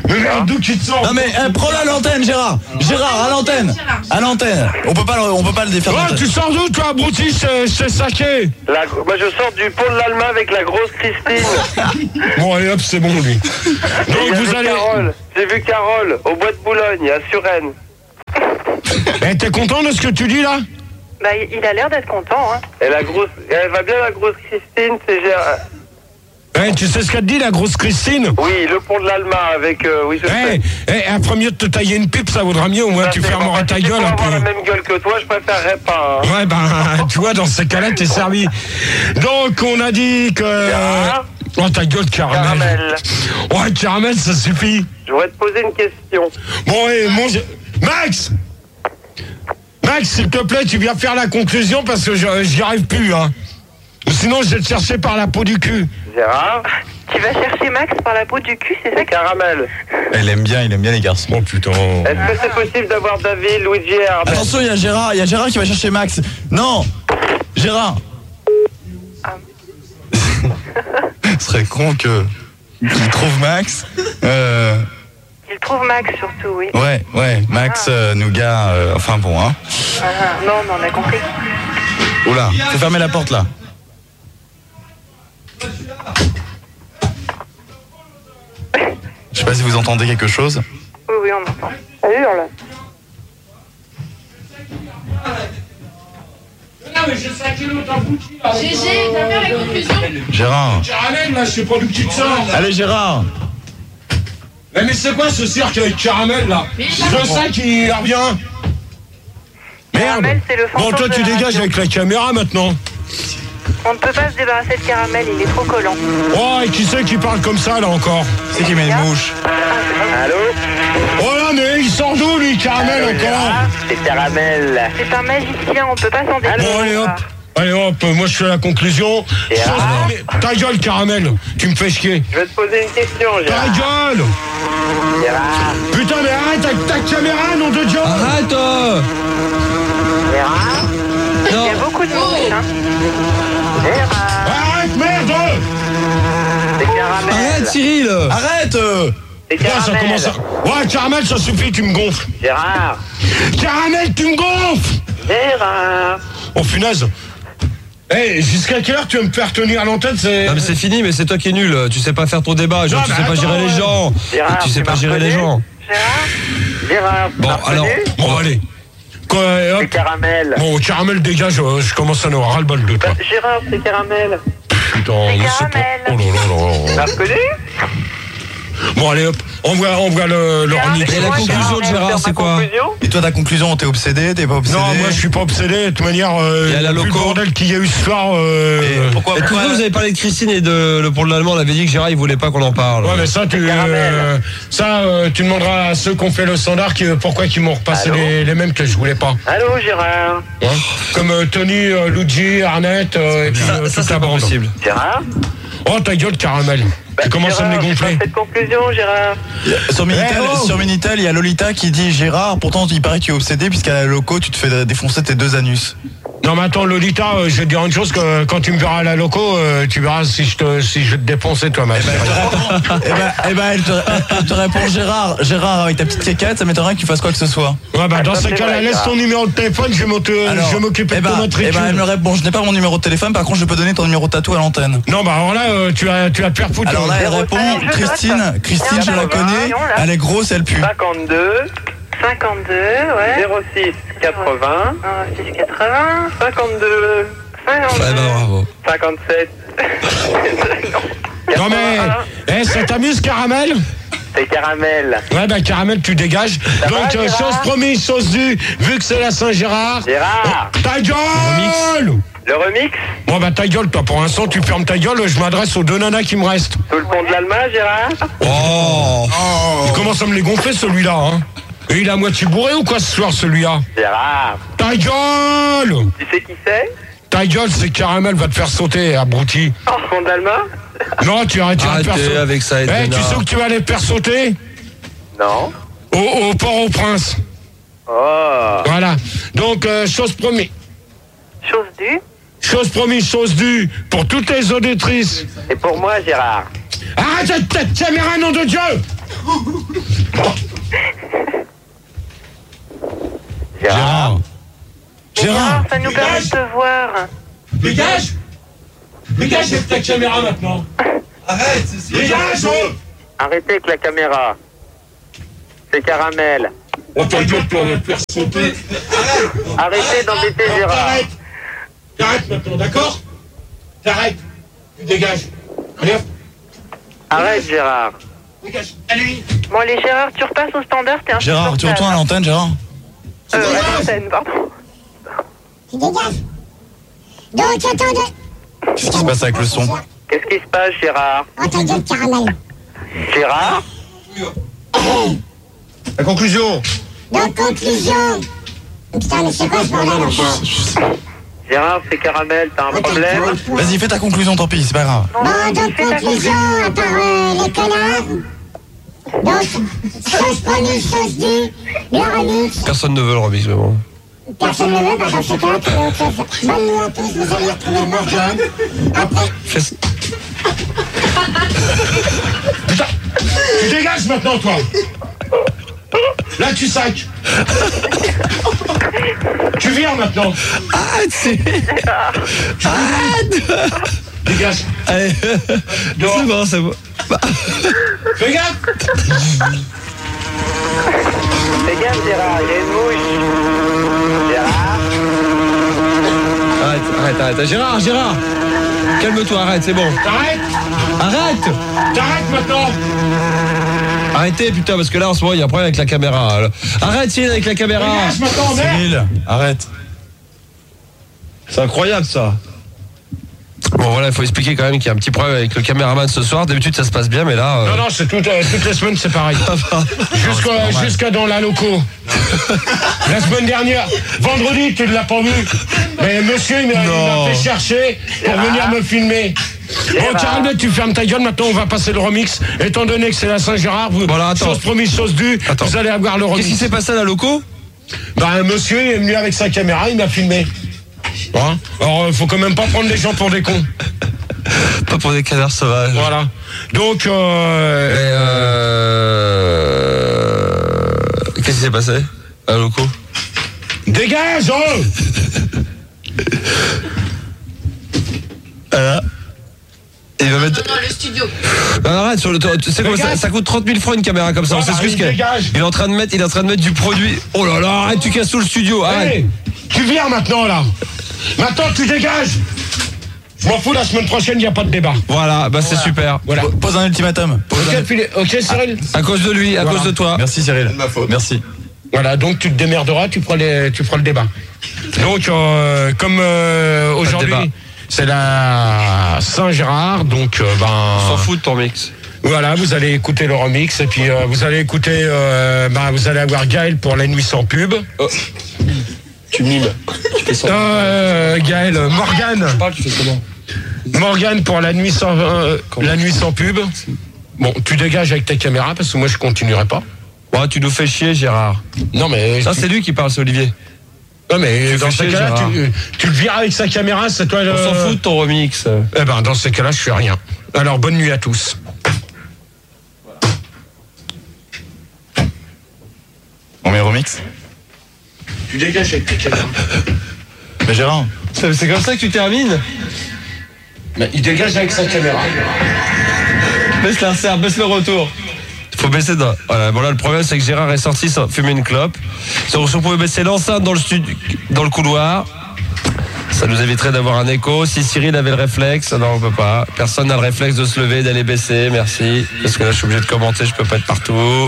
Mais merde, d'où tu te sors? Non mais eh, prends-le à l'antenne, Gérard. Gérard, à l'antenne. À l'antenne. On peut pas, le- on peut pas le défaire. Oh, d'antenne. tu sors d'où, toi, abruti? C'est c'est saqué. La... Moi, je sors du pont de l'Alma avec la grosse Christine. Bon, allez hop, c'est bon, lui. Et Donc, j'ai vous vu allez. Carole. J'ai vu Carole au bois de Boulogne, à Suresnes. Eh, t'es content de ce que tu dis, là? Bah, il il a l'air d'être content, hein. Et la grosse... Elle va bien, la grosse Christine, c'est Gérard. Eh, tu sais ce qu'a dit, la grosse Christine? Oui, le pont de l'Alma avec... Euh, oui, je Eh, sais. eh, après mieux de te tailler une pipe, ça vaudra mieux, au moins Ça, tu c'est fermeras bon. ta Si gueule tu un peux avoir peu. la même gueule que toi, je préférerais pas. Hein. Ouais, ben, tu vois, dans ces cas-là, t'es servi. Donc, on a dit que... Gérard. Oh, ta gueule, caramel. Caramel. Ouais, caramel, ça suffit. Je voudrais te poser une question. Bon, et mon... Max Max, s'il te plaît, tu viens faire la conclusion parce que je- j'y arrive plus, hein. Ou sinon, je vais te chercher par la peau du cul. Gérard. Tu vas chercher Max par la peau du cul, c'est ça que... Caramel. Il aime bien, il aime bien les garçons. Oh, putain. Est-ce que c'est possible d'avoir David, Luigi et Herbert? Attention, il y a Gérard, il y a Gérard qui va chercher Max. Non, Gérard. Ce serait con que qu'il trouve Max. Euh, Il trouve Max surtout, oui. ouais, ouais, Max, euh, Nougat, euh, enfin bon, hein. Ah, non, mais on a compris. Oula, faut fermer la porte là. Je sais pas si vous entendez quelque chose. Oui, oui, on entend. Ça hurle. G G, t'as fait la conclusion? Gérard. Caramel, là, je sais pas d'où tu te sors. Allez, Gérard. Eh, mais c'est quoi ce cirque avec caramel, là? Je sais qu'il revient. Merde. Caramel, c'est le Bon, fantôme toi, de tu la dégages radio. avec la caméra maintenant. On ne peut pas se débarrasser de caramel, il est trop collant. Oh, et qui c'est qui parle comme ça, là, encore? C'est qui met une mouche. Allô? Oh là, mais il sort d'où, lui, caramel, encore? C'est Caramel. C'est un magicien, on peut pas s'en débarrasser. Bon, allez, hop. Allez, hop, moi, je fais la conclusion. Et Chose- ah. mais ta gueule, caramel. Tu me fais chier. Je vais te poser une question, Ta Gérard. gueule! Gérard. Putain, mais arrête avec ta caméra, nom de Dieu! Arrête euh Gérard. Il y a beaucoup de mouches, hein. Gérard. Arrête, merde! C'est Caramel. Arrête Cyril. Arrête euh. C'est Ouais, ça Caramel. commence à... Ouais, caramel, ça suffit, tu me gonfles. Gérard. Caramel, tu me gonfles! Gérard. Oh, punaise! Eh, jusqu'à quelle heure tu veux me faire tenir à l'antenne? C'est... Non mais c'est fini, mais c'est toi qui es nul. Tu sais pas faire ton débat, genre Non, tu mais sais pas attends, gérer les ouais. gens. Gérard, Tu sais tu pas m'as gérer les reconnu? gens. Gérard, Gérard. Bon, t'as alors, reconnu? Bon, allez. Quoi, hop. C'est Caramel. Bon, caramel, dégage, euh, je commence à en avoir ras-le-bol de toi. Bah, Gérard, c'est Caramel. Putain, mais c'est pas... caramel. Oh là là là T'as là. reconnu? Bon, allez, hop, on voit, on voit le, le Gérard, remix. Et la Moi, conclusion de Gérard, Gérard, c'est quoi? Conclusion? Et toi, ta conclusion, t'es obsédé, t'es pas obsédé? Non, moi je suis pas obsédé. De toute manière, euh, Il y a la vu le loco. bordel qu'il y a eu ce soir. Euh... Et pourquoi, Et tout pourquoi- ça, vous avez parlé de Christine et de le pont de l'Allemand, on avait dit que Gérard il voulait pas qu'on en parle. Ouais, mais ça, tu, euh, ça, euh, tu demanderas à ceux qui ont fait le standard qui, pourquoi ils m'ont repassé Allô les, les mêmes que je voulais pas. Allô, Gérard. Hein. Comme euh, Tony, euh, Luigi, Arnett euh, et puis Ça, euh, ça toute c'est la pas bande. possible. Gérard. Oh, ta gueule, caramel. Tu commences à me les Gérard, j'ai gonfler. pas fait de conclusion, Gérard. Sur Minitel, Eh, oh sur Minitel, il y a Lolita qui dit Gérard, pourtant il paraît que tu es obsédé puisqu'à la loco tu te fais défoncer tes deux anus. Non, mais attends, Lolita, euh, je vais te dire une chose, que quand tu me verras à la loco, euh, tu verras si je te, si je vais te défoncer, toi, ma chérie. Eh ben, eh ben elle, te, elle te répond Gérard, Gérard avec ta petite quéquette, ça m'étonnerait que tu fasses quoi que ce soit. Ouais, bah, dans ça, ces c'est cas-là, vrai, laisse ça. ton numéro de téléphone, je vais m'oc- Alors, je vais m'occuper eh de ben, ton eh matricule. ben, elle me répond, je n'ai pas mon numéro de téléphone, par contre je peux donner ton numéro de tatou à l'antenne. Non, bah, alors là, euh, tu vas, tu vas te faire foutre. Alors là, elle zéro répond, cinq, je Christine, note. Christine, je la Tiens, connais, voyons, là. elle est grosse, elle pue. cinquante-deux, cinquante-deux, ouais. zéro six, quatre-vingts, un, six, quatre-vingts, cinquante-deux, cinquante-deux. Ouais, bah bravo. cinquante-sept. Non, mais, eh, ça t'amuse, caramel? C'est Caramel. Ouais, bah, caramel, tu dégages. Donc, va, euh, Gérard chose promise, chose due, vu que c'est la Saint-Gérard. Gérard. Ta gueule! Le remix? Bon, bah, ta gueule, toi, pour l'instant, tu fermes ta gueule, je m'adresse aux deux nanas qui me restent. Sous le pont de l'Alma, Gérard? Oh. Il commence à me les gonfler, celui-là, hein. Et il est à moitié bourré ou quoi ce soir, celui-là? Gérard. Ta gueule! Tu sais qui c'est? Ta gueule, c'est caramel, va te faire sauter, abruti. Le pont de l'Alma? Non, tu arrêtes, tu vas te faire Arrêtez sauter. avec ça, Eh, Edwina. tu sais où tu vas aller te faire sauter? Non. Au, au Port-au-Prince. Oh. Voilà. Donc, euh, chose promise. Chose due. Chose promise, chose due pour toutes les auditrices. Et pour moi, Gérard? Arrête cette caméra, nom de Dieu! Gérard. Gérard. Ça nous permet de te voir. Dégage. Dégage avec ta caméra maintenant. Arrête, c'est Dégage. Arrêtez avec la caméra. C'est Caramel. On t'en gueule, toi, on va te faire sauter. Arrêtez d'embêter Gérard. T'arrêtes. T'arrêtes maintenant, d'accord? T'arrêtes. Tu dégages. Allez hop. Arrête Gérard. Dégage. Allez. Bon, les Gérard, tu repasses au standard, t'es un Gérard, tu retournes à l'antenne, Gérard? Euh, à l'antenne, pardon. Tu dégages. Donc, attends. Qu'est-ce qui se passe avec le son? Qu'est-ce qui se passe Gérard? Oh, ta gueule, Caramel. Gérard? La conclusion. Donc, conclusion. Putain, mais c'est quoi ce bordel encore? Gérard, c'est Caramel, t'as un problème? Vas-y, fais ta conclusion, tant pis, c'est pas grave. Bon, donc, conclusion, à part euh, les connards. Donc, chose promise, chose due, le remix. Personne ne veut le remix, mais bon. Personne ne veut, bah, dans ce cas, tu veux autre chose. Bonne nuit à tous, vous allez retrouver Morgane. Après, Fais- Putain. Tu dégages maintenant, toi. Là, tu sacs. Tu viens maintenant. Arrête, c'est... Arrête. Dégage. Allez, Dehors. c'est bon, c'est bon. Fais gaffe. Fais gaffe Gérard, il y a une mouche. Gérard? Arrête, arrête, arrête. Gérard, Gérard. Calme-toi, arrête, c'est bon. T'arrêtes. Arrête. T'arrêtes maintenant. Arrêtez, putain, parce que là, en ce moment, il y a un problème avec la caméra. là. Arrête, Cyril, avec la caméra. Dégage maintenant, merde. Cyril, arrête. C'est incroyable, ça. Bon, voilà, il faut expliquer quand même qu'il y a un petit problème avec le caméraman ce soir. D'habitude, ça se passe bien, mais là... euh, Non, non, c'est tout, euh, toutes les semaines, c'est pareil. Jusqu'à jusqu'à dans la loco. La semaine dernière, vendredi, tu ne l'as pas vu. Mais monsieur, il m'a il m'a fait chercher pour venir me filmer. Bon, Caramel, tu fermes ta gueule, maintenant on va passer le remix. Étant donné que c'est la Saint-Gérard, vous, Voilà, attends. chose promise, chose due, Attends. vous allez avoir le remix. Qu'est-ce qui s'est passé à la loco? Bah, un monsieur il est venu avec sa caméra, il m'a filmé. Hein, alors, euh, faut quand même pas prendre les gens pour des cons. Pas pour des canards sauvages. Voilà. Donc, euh... Et euh... Qu'est-ce qui s'est passé à la loco? Dégage, oh. Voilà. Et il va mettre... Non, non, le studio. Non, arrête, sur le... tu sais quoi, ça, ça coûte trente mille francs une caméra comme ça, on Ah, sait bah, ce que il c'est. dégage. Il est en train de mettre, il est en train de mettre du produit. Oh là là, arrête, tu casses tout le studio, arrête. Hey, tu viens maintenant, là. Maintenant, tu dégages. Je m'en fous, la semaine prochaine, il n'y a pas de débat. Voilà, bah c'est super. Voilà. Pose un ultimatum. Pose Ok, un- puis- ok, Cyril. À cause de lui, à Voilà. cause de toi. Merci Cyril. Merci. Voilà, donc tu te démerderas, tu feras, les, tu feras le débat. Donc, euh, comme euh, aujourd'hui, débat. c'est la Saint-Gérard, donc, euh, ben... On s'en fout de ton mix. Voilà, vous allez écouter le remix, et puis euh, vous allez écouter, euh, ben, vous allez avoir Gaël pour La Nuit sans pub. Oh. Tu mimes. Tu fais ça. Euh, Gaël, Morgane. Parle, tu fais comment? Morgane pour La Nuit sans, euh, la nuit sans pub. Bon, tu dégages avec ta caméra, parce que moi, je continuerai pas. Ouais, tu nous fais chier, Gérard. Non, mais... Ça, tu- c'est lui qui parle, c'est Olivier. Non, mais Tu dans fais ces chier, cas-là, Gérard. tu, tu le vires avec sa caméra, c'est toi le... On s'en fout de ton remix. Eh ben, dans ces cas-là, je fais rien. Alors, bonne nuit à tous. On met remix. Tu dégages avec ta caméra. Mais Gérard. C'est c'est comme ça que tu termines? Mais il dégage avec sa caméra. Baisse l'insert, baisse le retour. Faut baisser dans... Voilà, bon là le problème c'est que Gérard est sorti sans fumer une clope. Si on pouvait baisser l'enceinte dans le studio, dans le couloir, ça nous éviterait d'avoir un écho. Si Cyril avait le réflexe, non on peut pas. Personne n'a le réflexe de se lever, d'aller baisser, merci. Parce que là je suis obligé de commenter, je peux pas être partout.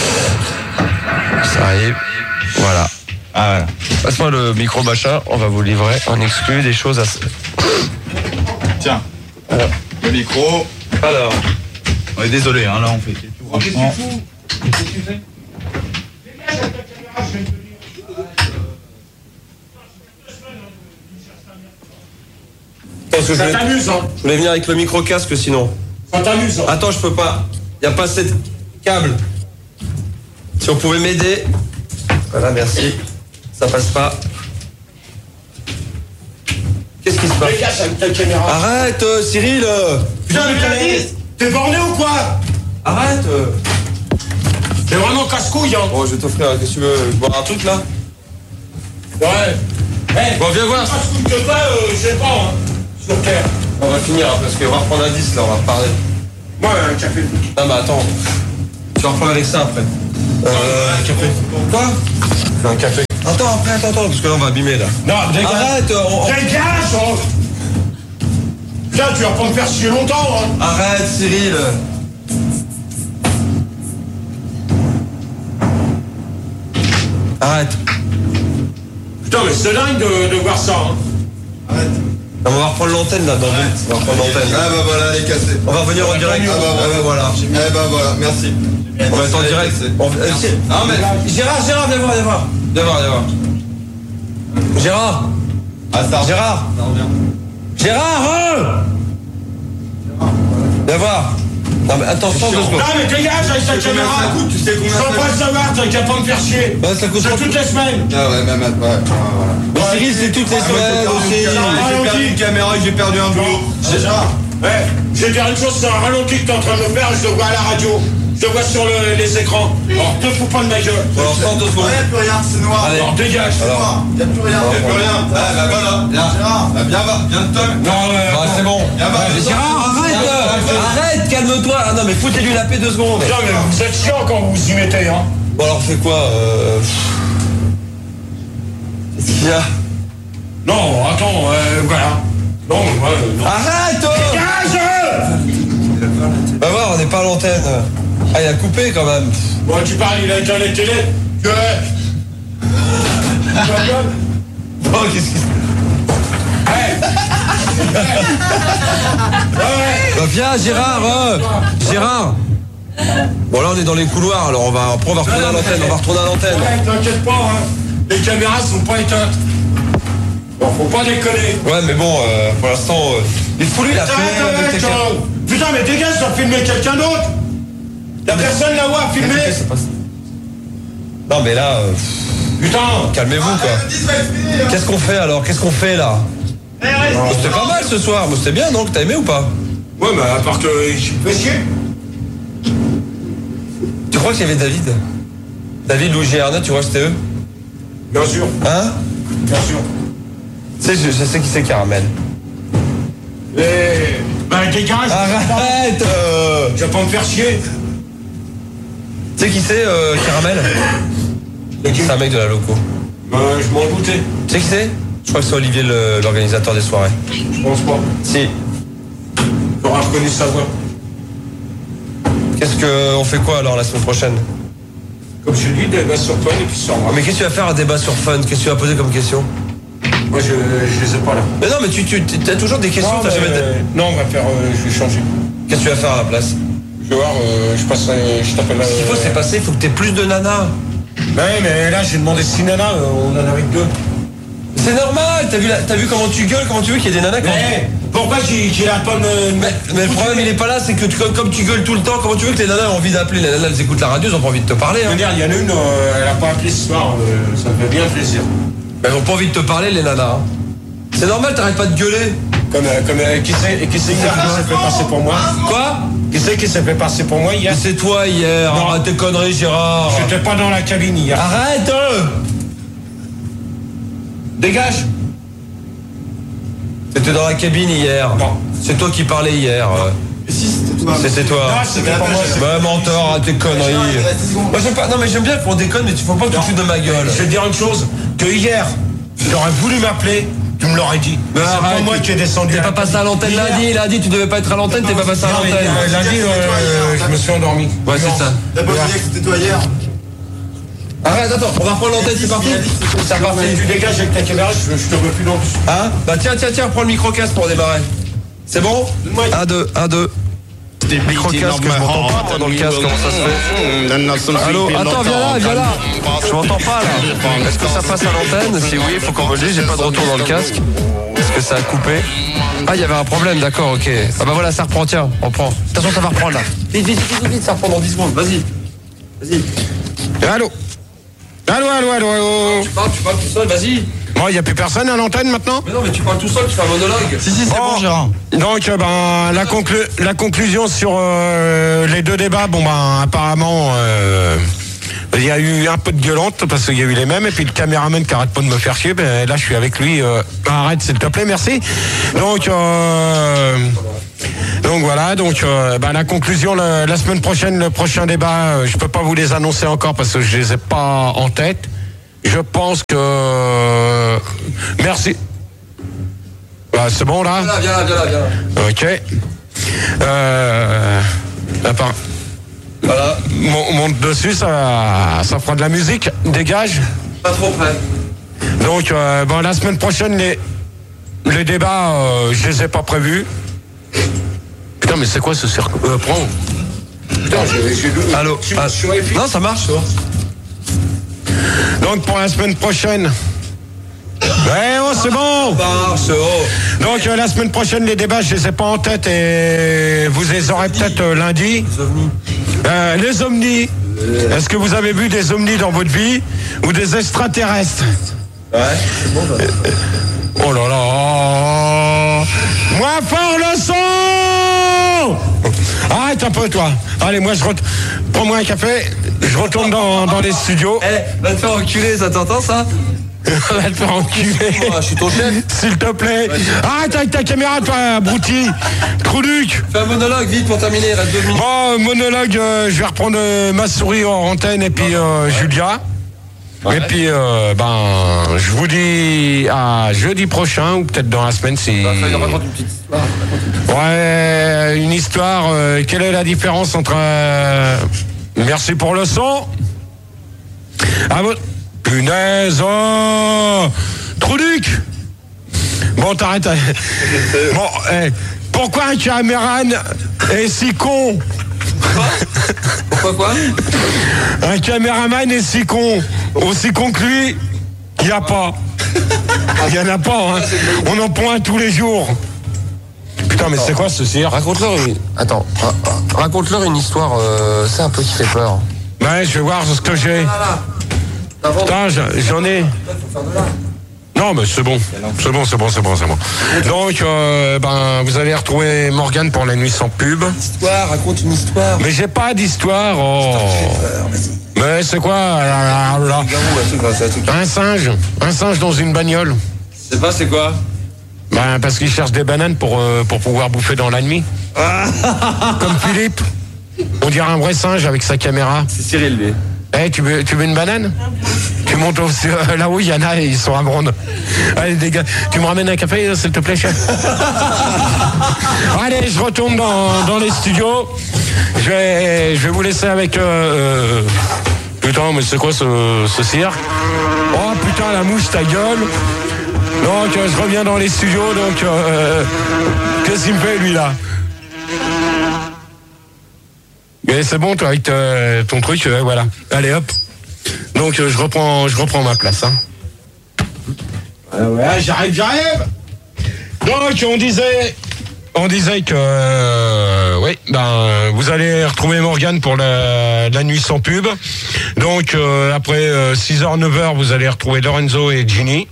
Ça arrive. Voilà. Ah voilà. Passe-moi le micro machin, on va vous livrer en exclu des choses à... Tiens. Alors, le micro. Alors, On est désolé, hein, là on fait quelques branchements. Qu'est-ce que tu fais? Dégage avec ta caméra, je viens de te dire. parce que je Ça voulais, t'amuse, hein? je voulais venir avec le micro casque sinon. Ça t'amuse, hein? Attends, je peux pas. Il n'y a pas assez de câble. Si on pouvait m'aider. Voilà, merci. Ça passe pas. Qu'est-ce qui se passe? Dégage avec ta caméra. Arrête, euh, Cyril euh. Putain, mais t'as dit, t'es borné ou quoi? Arrête euh. C'est vraiment casse-couille, hein. Bon, je vais t'offrir, qu'est-ce que tu veux boire un truc là? Ouais. Hey, bon, viens voir. Casse-couille que toi, euh, je sais pas, hein. Sur terre. On va finir, hein, parce qu'on va reprendre un dix là, on va reparler. Moi, un café. Non, mais attends. Tu vas reprendre avec ça après. Euh, un café. Quoi? Un café. Attends, après, attends, attends, parce que là, on va abîmer là. Non, dégage. Arrête, on... Dégage, oh. Putain, tu vas pas me faire chier longtemps, hein. Arrête, Cyril. Arrête. Putain, mais c'est dingue de, de voir ça, hein. Arrête. Non, on va reprendre l'antenne là, dans ouais. On va reprendre l'antenne. Ah bah voilà, elle est cassée. On va revenir en direct. Ah bah voilà. Ah bah voilà. Eh bah voilà, merci. On va être en direct. On... Euh, ah mais Gérard, Gérard, viens voir, viens voir. Viens voir, viens voir. Gérard. Ah ça revient. Gérard. Ça revient. Gérard, hein. Viens voir. Non mais attends, attends deux secondes. Non mais dégage avec ta caméra. Ça coûte, tu sais combien ça coûte. Sans pas le savoir, t'as qu'à pas me faire chier. Bah, ça coûte c'est toutes les semaines. Ah ouais, même ouais, voilà. Mais Cyril, c'est toutes les semaines aussi. J'ai perdu une caméra et j'ai perdu un boulot. C'est ça. Ouais, je vais dire une chose, c'est un ralenti que t'es en train de me faire, je te vois à la radio. Je te vois sur le, les écrans. Alors, te fous pas de ma gueule. Alors, sans deux secondes. Il n'y a plus rien, c'est noir. Alors, dégage. Il n'y a plus rien. Il n'y a plus rien. Ah, bah voilà. Viens, Gérard. Bah, viens, va. Viens de toi. Non, euh, bah, c'est bon. Viens, va. Gérard, arrête. Arrête, calme-toi. Ah non, mais foutez-lui la paix deux secondes. Putain, mais vous êtes chiant quand vous vous y mettez, hein. Bon, alors, fais quoi euh... Qu'est-ce qu'il y a? Non, attends, euh, voilà. Non, ouais, non. Arrête. Dégage. Va voir, on n'est pas à l'antenne. Ah, il a coupé quand même. Bon, tu parles, il a éteint les télés. Que... Oh, qu'est-ce qu'il... Hey. Bah, viens, Gérard. Euh. Gérard. Bon, là, on est dans les couloirs, alors on va, après, on va retourner à l'antenne. On va retourner à l'antenne. Ouais, t'inquiète pas, hein. Les caméras sont pas éteintes. Bon, faut pas déconner. Ouais, mais bon, euh, pour l'instant, euh, il faut lui la paix avec tes caméras. Putain, mais dégage, ça filmer quelqu'un d'autre. La personne là-haut a filmé. Non, mais là, euh, putain, calmez-vous quoi. Qu'est-ce qu'on fait alors? Qu'est-ce qu'on fait là? Bon, c'était pas mal ce soir. Bon, c'était bien, non? Que t'as aimé ou pas? Ouais, mais à part que je me fais chier. Tu crois qu'il y avait David? David, Louis et Arnaud, tu crois que c'était eux? Bien sûr. Hein? Bien sûr. Tu sais, je, je sais qui c'est Caramel. Et... Bah, dégage. Arrête euh... Tu vas pas me faire chier. Tu sais qui c'est, euh, Caramel? C'est un mec de la loco. Bah, je m'en doutais. Tu sais qui c'est? Je crois que c'est Olivier, le, l'organisateur des soirées. Je pense pas. Si. T'auras reconnu sa voix. Qu'est-ce que... On fait quoi alors la semaine prochaine? Comme je dis, débat sur Fun et puis sur moi. Mais qu'est-ce que tu vas faire un débat sur Fun? Qu'est-ce que tu vas poser comme question? Moi, je, je les ai pas là. Mais non, mais tu, tu as toujours des questions. Non, t'as mais, jamais... euh, non on va faire... Euh, je vais changer. Qu'est-ce que tu vas faire à la place? Je vais voir, euh, je passerai... Je t'appelle... Ce qu'il faut, c'est passer, il faut que t'aies plus de nanas. Ouais, mais là, j'ai demandé six nanas, euh, on en a avec deux. C'est normal, t'as vu, la, t'as vu comment tu gueules, comment tu veux qu'il y ait des nanas quand Mais pourquoi j'ai, j'ai la pomme... Euh, mais, mais le problème, il est pas là, c'est que tu, comme, comme tu gueules tout le temps, comment tu veux que les nanas aient envie d'appeler? Les nanas, elles écoutent la radio, elles ont pas envie de te parler. Je veux Hein. dire, il y en a une, euh, elle a pas appelé ce soir, euh, ça me fait bien plaisir. Mais elles ont pas envie de te parler, les nanas. Hein. C'est normal, t'arrêtes pas de gueuler. Comme, euh, comme euh, qui c'est qui, c'est qui s'est fait passer pour moi? Quoi? Qui c'est qui s'est fait passer pour moi hier? C'est toi hier, Non. arrête tes conneries, Gérard. J'étais pas dans la cabine hier. Arrête euh Dégage. T'étais dans la cabine hier. Non. C'est toi qui parlais hier. euh. Si, c'était toi. C'était toi. Non, c'était pas moi. Bah menteur, arrête tes conneries. Moi j'aime pas. Non mais j'aime bien qu'on déconne, mais tu faut pas que tu te fous de ma gueule. Je vais te dire une chose, que hier, tu aurais voulu m'appeler, tu me l'aurais dit. Mais c'est arrête, pas moi qui ai descendu. T'es pas passé à l'antenne Hier. lundi, il a dit tu devais pas être à l'antenne, t'es pas passé à Non, mais, l'antenne. euh, lundi, euh, je me suis endormi. Ouais c'est ça. T'as pas dit que c'était toi hier? Arrête, attends, on va reprendre l'antenne, c'est parti. C'est Non, reparti. mais tu dégages avec ta caméra, je, je te veux plus non plus. Hein? Bah tiens, tiens, tiens, prends le micro-casque pour démarrer. C'est bon? Un, deux, un, deux. Micro-casque, je m'entends pas moi dans le casque, comment ça se fait? Allô? Attends, viens là, viens là. Je m'entends pas là. Est-ce que ça passe à l'antenne? Si oui, il faut qu'on me le dise, j'ai pas de retour dans le casque. Est-ce que ça a coupé? Ah, il y avait un problème, d'accord, ok. Ah bah voilà, ça reprend, tiens, on prend. Attention, ça va reprendre là. Vite, vite, vite, vite, ça reprend dans dix secondes, vas-y. Vas-y. Allô? Allô, allô, allô, allô? Tu parles, tu parles tout seul, vas-y. Bon, il n'y a plus personne à l'antenne maintenant? Mais non, mais tu parles tout seul, tu fais un monologue. Si, si, c'est Oh. bon, Gérard. Donc, euh, ben, la, conclu- la conclusion sur euh, les deux débats, bon, ben, apparemment, euh, Il y a eu un peu de gueulante parce qu'il y a eu les mêmes et puis le caméraman qui arrête pas de me faire chier, ben là je suis avec lui. Euh, arrête s'il te plaît, merci. Donc euh, donc voilà, donc euh, ben, la conclusion la, la semaine prochaine, le prochain débat, euh, je peux pas vous les annoncer encore parce que je les ai pas en tête. Je pense que euh, merci. Bah, c'est bon là. Viens là, viens là, viens là. Ok. Euh, attends. Voilà. Mon- monte dessus, ça, ça fera de la musique. Dégage. Pas trop près. Donc, euh, bon, la semaine prochaine, les, les débats, euh, je les ai pas prévus. Putain, mais c'est quoi ce cirque euh, prends. Putain, j'ai, j'ai... Allô. Ah, non, ça marche. Donc, pour la semaine prochaine. Ouais, oh, c'est bon. Marche, oh. Donc, euh, la semaine prochaine, les débats, je les ai pas en tête et vous les aurez peut-être euh, lundi. Euh, les ovnis. Est-ce que vous avez vu des ovnis dans votre vie ou des extraterrestres? Ouais, c'est bon, ça. Oh là là. Moins fort le son. Arrête un peu, toi. Allez, moi, je ret... prends-moi un café. Je retourne dans, dans les studios. Eh, va te faire enculer, ça t'entend ça? Va te faire enculer. Je suis ton chef. S'il te plaît. Arrête avec ta caméra, toi, abruti. Trouduc. Fais un monologue vite pour terminer, il reste deux minutes. Bon, monologue, euh, je vais reprendre euh, ma souris en antenne et puis euh, Julia. Ouais. Et puis, euh, ben, je vous dis à jeudi prochain ou peut-être dans la semaine si. Bah, ça, il raconte une petite histoire. Ouais, une histoire. Euh, quelle est la différence entre. Euh... Merci pour le son. Ah bon. Punaise, oh Trouduc. Bon, t'arrêtes. Bon, eh, pourquoi un caméraman est si con? Pourquoi quoi? Un caméraman est si con. Aussi con que lui, il n'y a pas. Il n'y en a pas, hein. On en prend un tous les jours. Putain, mais c'est quoi ce cirque? Raconte-leur une... Attends, ra- ra- raconte-leur une histoire, euh, c'est un peu qui fait peur. Ouais, je vais voir ce que j'ai. Putain, j'en ai. Non, mais c'est bon. C'est bon, c'est bon, c'est bon, c'est bon. Donc, euh, ben, vous allez retrouver Morgane pour la nuit sans pub. Histoire, raconte une histoire. Mais j'ai pas d'histoire. Oh. Mais c'est quoi là, là, là. Un singe. Un singe dans une bagnole. Je sais pas, c'est quoi? Ben, parce qu'il cherche des bananes pour, euh, pour pouvoir bouffer dans la nuit. Comme Philippe. On dirait un vrai singe avec sa caméra. C'est Cyril, lui. Eh, tu veux, tu veux une banane? Tu montes au, euh, là où il y en a, ils sont à Bronde. Allez, les gars, tu me ramènes un café, s'il te plaît, chef? Allez, je retourne dans, dans les studios. Je vais, je vais vous laisser avec... Euh, putain, mais c'est quoi ce, ce cirque? Oh, putain, la mouche, ta gueule. Donc, euh, je reviens dans les studios, donc... Euh, qu'est-ce qu'il me fait, lui, là? Mais c'est bon, toi, avec te, ton truc, euh, voilà. Allez, hop. Donc, euh, je reprends, je reprends ma place. Hein. Ouais, ouais, j'arrive, j'arrive. Donc, on disait, on disait que, euh, oui, ben, vous allez retrouver Morgane pour la, la nuit sans pub. Donc, euh, après euh, six heures, neuf heures, vous allez retrouver Lorenzo et Ginny.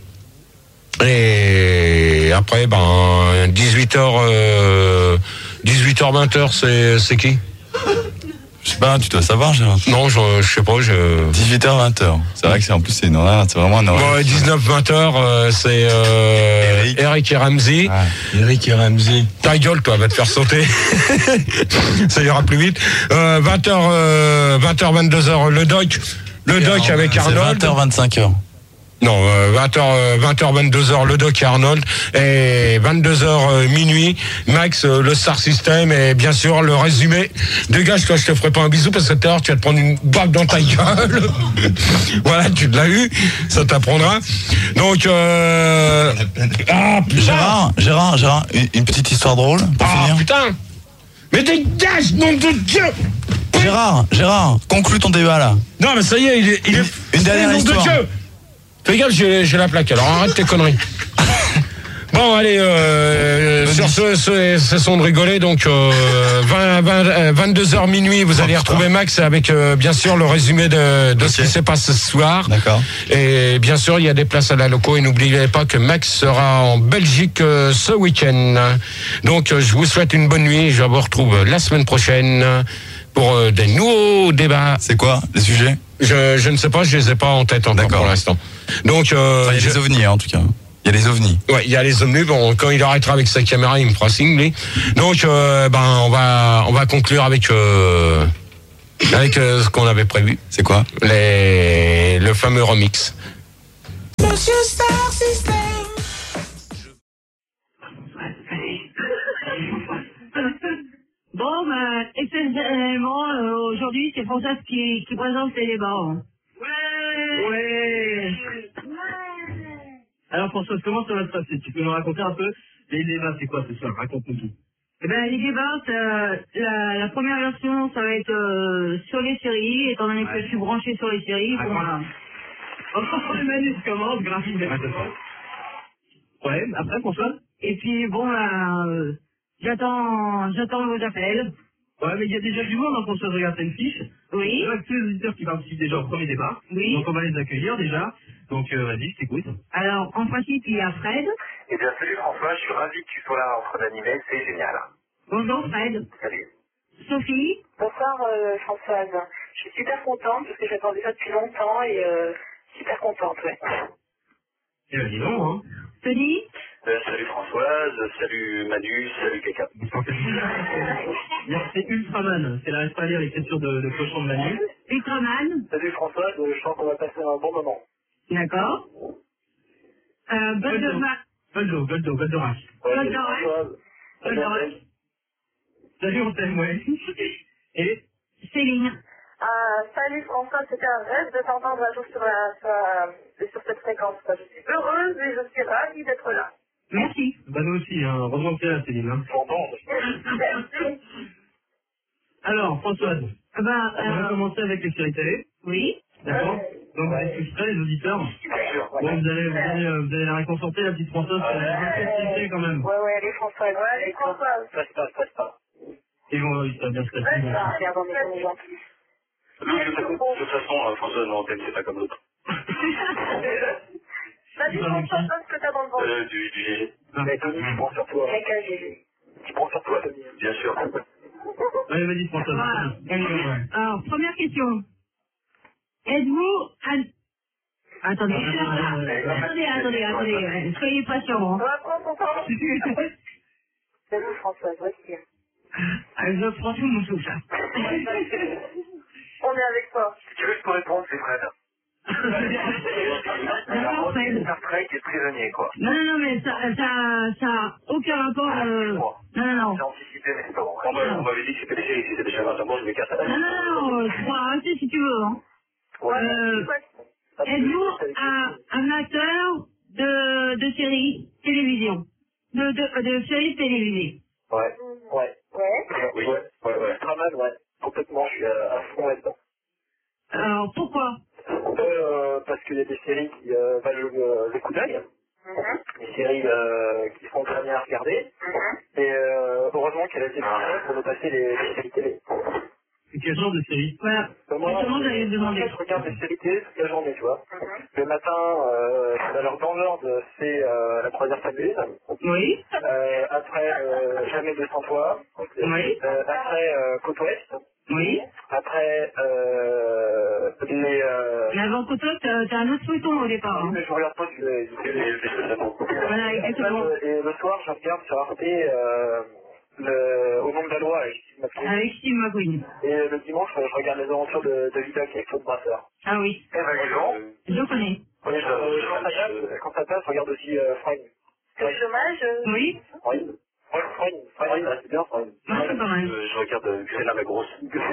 Et après, ben, dix-huit heures, euh, dix-huit heures, vingt heures, c'est, c'est qui? Je sais pas, tu dois savoir, Gérard. Non, je, je sais pas, je... dix-huit heures, vingt heures. C'est vrai que c'est en plus c'est une horaire, c'est vraiment un horaire. Bon, dix-neuf vingt heures, euh, c'est euh, Eric. Eric et Ramsey. Ah, Eric et Ramsey. Ta gueule, toi, va te faire sauter. Ça ira plus vite. Euh, vingt heures, euh, vingt heures, vingt-deux heures, le doc. Le doc avec C'est Arnold. vingt heures, vingt-cinq heures. Non, euh, vingt heures, vingt heures, vingt-deux heures, le doc et Arnold. Et vingt-deux heures, euh, minuit, Max, euh, le Star System. Et bien sûr, le résumé. Dégage, toi, je te ferai pas un bisou parce que tout à l'heure, tu vas te prendre une bague dans ta gueule. Voilà, tu l'as eu. Ça t'apprendra. Donc, euh... ah, putain. Gérard, Gérard, Gérard, une, une petite histoire drôle pour Ah, finir. putain. Mais dégage, nom de Dieu. Gérard, Gérard, conclue ton débat là. Non, mais ça y est, il est... Il est Une dernière nom histoire. de Dieu. Fais gaffe, j'ai, j'ai la plaque, alors arrête tes conneries. Bon, allez, euh, sur ce, ce, ce son de rigoler, donc euh, vingt, vingt, vingt-deux heures minuit, vous allez retrouver Max avec euh, bien sûr le résumé de, de ce Ok. qui s'est passé ce soir. D'accord. Et bien sûr, il y a des places à la loco et n'oubliez pas que Max sera en Belgique euh, ce week-end. Donc, euh, je vous souhaite une bonne nuit. Je vous retrouve la semaine prochaine pour euh, des nouveaux débats. C'est quoi les sujets? Je, je ne sais pas, je les ai pas en tête encore pour l'instant. Donc, euh, enfin, il y a je... les ovnis, hein, en tout cas. Il y a les ovnis. Ouais, il y a les ovnis. Bon, quand il arrêtera avec sa caméra, il me fera signe, lui. Donc, euh, ben, on va, on va conclure avec, euh, avec euh, ce qu'on avait prévu. C'est quoi? Les, le fameux remix. Bon, bah, exceptionnellement, euh, aujourd'hui, c'est Françoise qui, qui présente les débats. Hein. Ouais Ouais Alors Françoise, comment ça va se passer? Tu peux nous raconter un peu les débats, c'est quoi ce soir? Raconte-nous tout. Eh ben, les débats, euh, la, la première version, ça va être euh, sur les séries, étant donné que je suis branché sur les séries. Bon, voilà. Les manifs commencent grâce à Ouais, après Françoise? Et puis, bon, là, euh, j'attends, j'attends vos appels. Ouais, mais il y a déjà du monde, hein, Françoise, regarde, t'as une fiche. Oui. Il y a tous les auditeurs qui participent déjà au premier débat. Oui. Donc on va les accueillir déjà. Donc euh, vas-y, je t'écoute. Alors, en principe, il y a Fred. Eh bien, salut François, je suis ravi que tu sois là en train d'animer, c'est génial. Bonjour Fred. Salut. Sophie. Bonsoir euh, Françoise. Je suis super contente parce que j'attendais ça depuis longtemps et euh, super contente, ouais. Eh ben dis donc, hein. Tony. Euh, salut Françoise, salut Manu, salut Kaka. C'est Ultraman, c'est la reste pas lire l'écriture de, de cochon de Manu. Ultraman. Salut Françoise, je sens qu'on va passer un bon moment. D'accord. Euh, Goldova. Goldo, Goldo, Goldorak. Goldorak. Goldorak. Salut, on t'aime, ouais. Et Céline. Euh, salut François, c'était un rêve de t'entendre un jour sur, la, sur, la, sur cette fréquence. Je suis heureuse et je suis ravie d'être là. Merci. Bah nous aussi, hein. Heureusement que t'es là, Céline. Hein. Merci. Alors, Françoise, bah, on euh... va commencer avec les séries télé. Oui. D'accord. Donc, vous êtes prêts, les auditeurs? Bon, vous allez, vous allez, vous allez la réconforter, la petite Françoise, c'est un peu quand même. Ouais, ouais, allez Françoise. Ouais, allez Françoise. Passe pas, passe pas. Ils vont, ils savent bien se passer. Regarde, on est gentils. De toute façon, Françoise, non, c'est pas comme l'autre. Vas-y François, donne ce que t'as dans le ventre. Euh, du, du G G. Mais Tony, tu prends sur toi. Avec un G G. Tu prends sur toi, Tony. Bien sûr. Allez, vas-y, Françoise. Voilà. Alors, première question. Êtes-vous... An... Attendez. attendez, attendez, attendez. Soyez patients. On va prendre ton temps. Salut Françoise, voici. Je prends tout mon souffle. On est avec toi. Si tu veux, je peux répondre, c'est Fred. D'accord, Fred. Star Trek est prisonnier, quoi. Non, non, non, mais ça, ça, ça a aucun rapport. Euh... Non, non, non. J'ai anticipé, mais c'est pas bon. On m'avait dit que c'était des séries, si c'était déjà vingt je me casse à la Non, non, non, tu pourras arrêter si tu veux. Hein. Euh, Êtes-vous un, un acteur de, de séries télévision de, de, de séries télévisées? Ouais, ouais. Ouais. Oui, ouais, ouais, ouais. Pas mal, ouais. Complètement, je suis à, à fond là-dedans. Alors, pourquoi? euh, Parce qu'il y a des séries qui euh, valent le, le coup d'œil. Mm-hmm. Des séries euh, qui sont très bien à regarder. Mm-hmm. Et euh, heureusement qu'elle a été créée pour nous passer les, les séries télé. Et quel genre de série? Voilà. Justement, j'allais te demander. Je regarde des séries télé toute la journée, tu vois. Mm-hmm. Le matin, euh, alors dans l'ordre, c'est euh, La Croisière fabuleuse. Oui. Euh, après, euh, Jamais deux cents fois. Oui. Euh, après, euh, Côte Ouest. Oui. Après, euh, les... Euh... Mais avant Côte Ouest, t'as un autre feuilleton au départ. Hein. Mais je regarde pas du... Voilà, exactement. Et le soir, je regarde sur Arte euh, le... Au nom de la loi avec Steve McQueen. Avec Steve McQueen. Et le dimanche, je regarde les aventures de, de Vidoc avec Claude Brasseur. Ah oui. Eh ben, dis donc. Je connais. Oui, je, je, quand, ça passe, quand ça passe, je regarde aussi euh, Fringue. C'est le chômage euh... Oui. Oui. Ouais, Fringue. Fringue, c'est bien, Fringue. Ouais, c'est pas mal. Je, je regarde euh, Xena la grosse.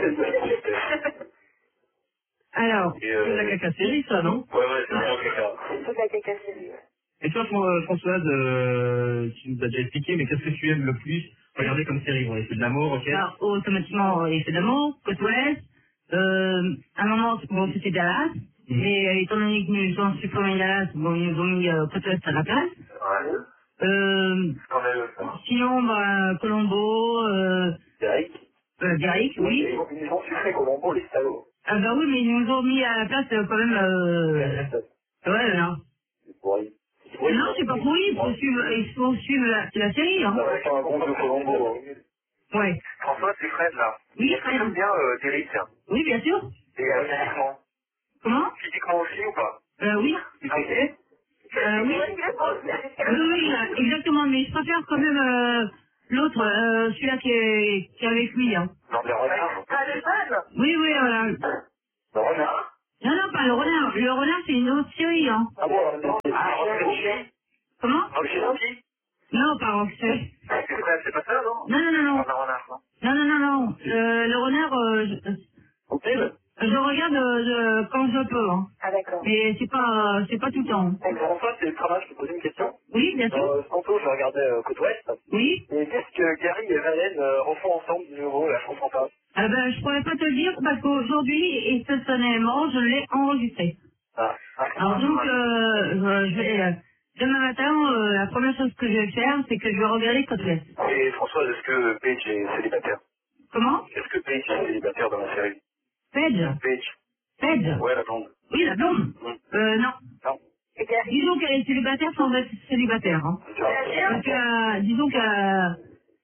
Alors. C'est euh... la caca série, ça, non? Ouais, ouais, c'est vraiment caca. C'est toute la caca série. Et toi, Françoise, euh, tu nous as déjà expliqué, mais qu'est-ce que tu aimes le plus regarder comme série? Bon, c'est de l'amour, ok? Alors, automatiquement, il fait d'amour, Côte Ouest. Euh, à un moment, bon, c'était Dallas. Mmh. Mais euh, étant donné que nous avons supprimé Dallas, bon, ils nous ont mis euh, Côte Ouest à la place. Ouais. Euh, sinon, bah, Colombo, euh, Derrick. Euh, Derrick, oui. Ils ont sucré Colombo, les salauds. Ah bah oui, mais ils nous ont mis à la place euh, quand même... Euh... Ouais, non. C'est pourri. Non, c'est pas pourri, il faut suivre, il faut suivre la, la série, hein. Ça va faire un compte de Colombo. Ouais. François, c'est Fred, là. Oui, Fred. J'aime bien euh, Derrick. Oui, bien sûr. Et euh, physiquement. Comment? Physiquement aussi ou pas? Euh, oui. Ok. Euh, oui. Oui, oui, euh, exactement, mais je préfère quand même euh, l'autre, euh, celui-là qui est, qui est avec lui. Hein. Non, le renard. Ah, le fan? Oui, oui, voilà. Le renard? Non, non, pas le renard. Le renard, c'est une autre série. Hein. Ah bon, ah, Roxy. Comment? Roxy. Non, pas Roxy. C'est pas ça, non? Non, non, non, non. Le renard, non? Non, non, non, non. Le, le renard, euh, je, Ok. je le regarde euh, je- quand je peux. Hein. Ah d'accord. Mais c'est pas, c'est pas tout le temps. Donc François, c'est le travail, je te posais une question. Oui, bien sûr. Euh, tantôt, je regardais euh, Côte Ouest. Oui. Et qu'est-ce que Gary et Valène euh, refont ensemble de nouveau, là, je comprends pas. Ah ben, je pourrais pas te le dire parce qu'aujourd'hui, exceptionnellement, je l'ai enregistré. Ah. Ah. Alors donc, euh, je vais, euh, demain matin, euh, la première chose que je vais faire, c'est que je vais regarder Côte Ouest. Et François, est-ce que Paige est célibataire? Comment? Est-ce que Paige est célibataire dans la série? Paige? Paige. Paige? Ouais, la blonde. Oui, la blonde? Mm. Euh, non. Non. Disons qu'elle est célibataire sans être célibataire. Hein. Parce que, euh, disons qu'elle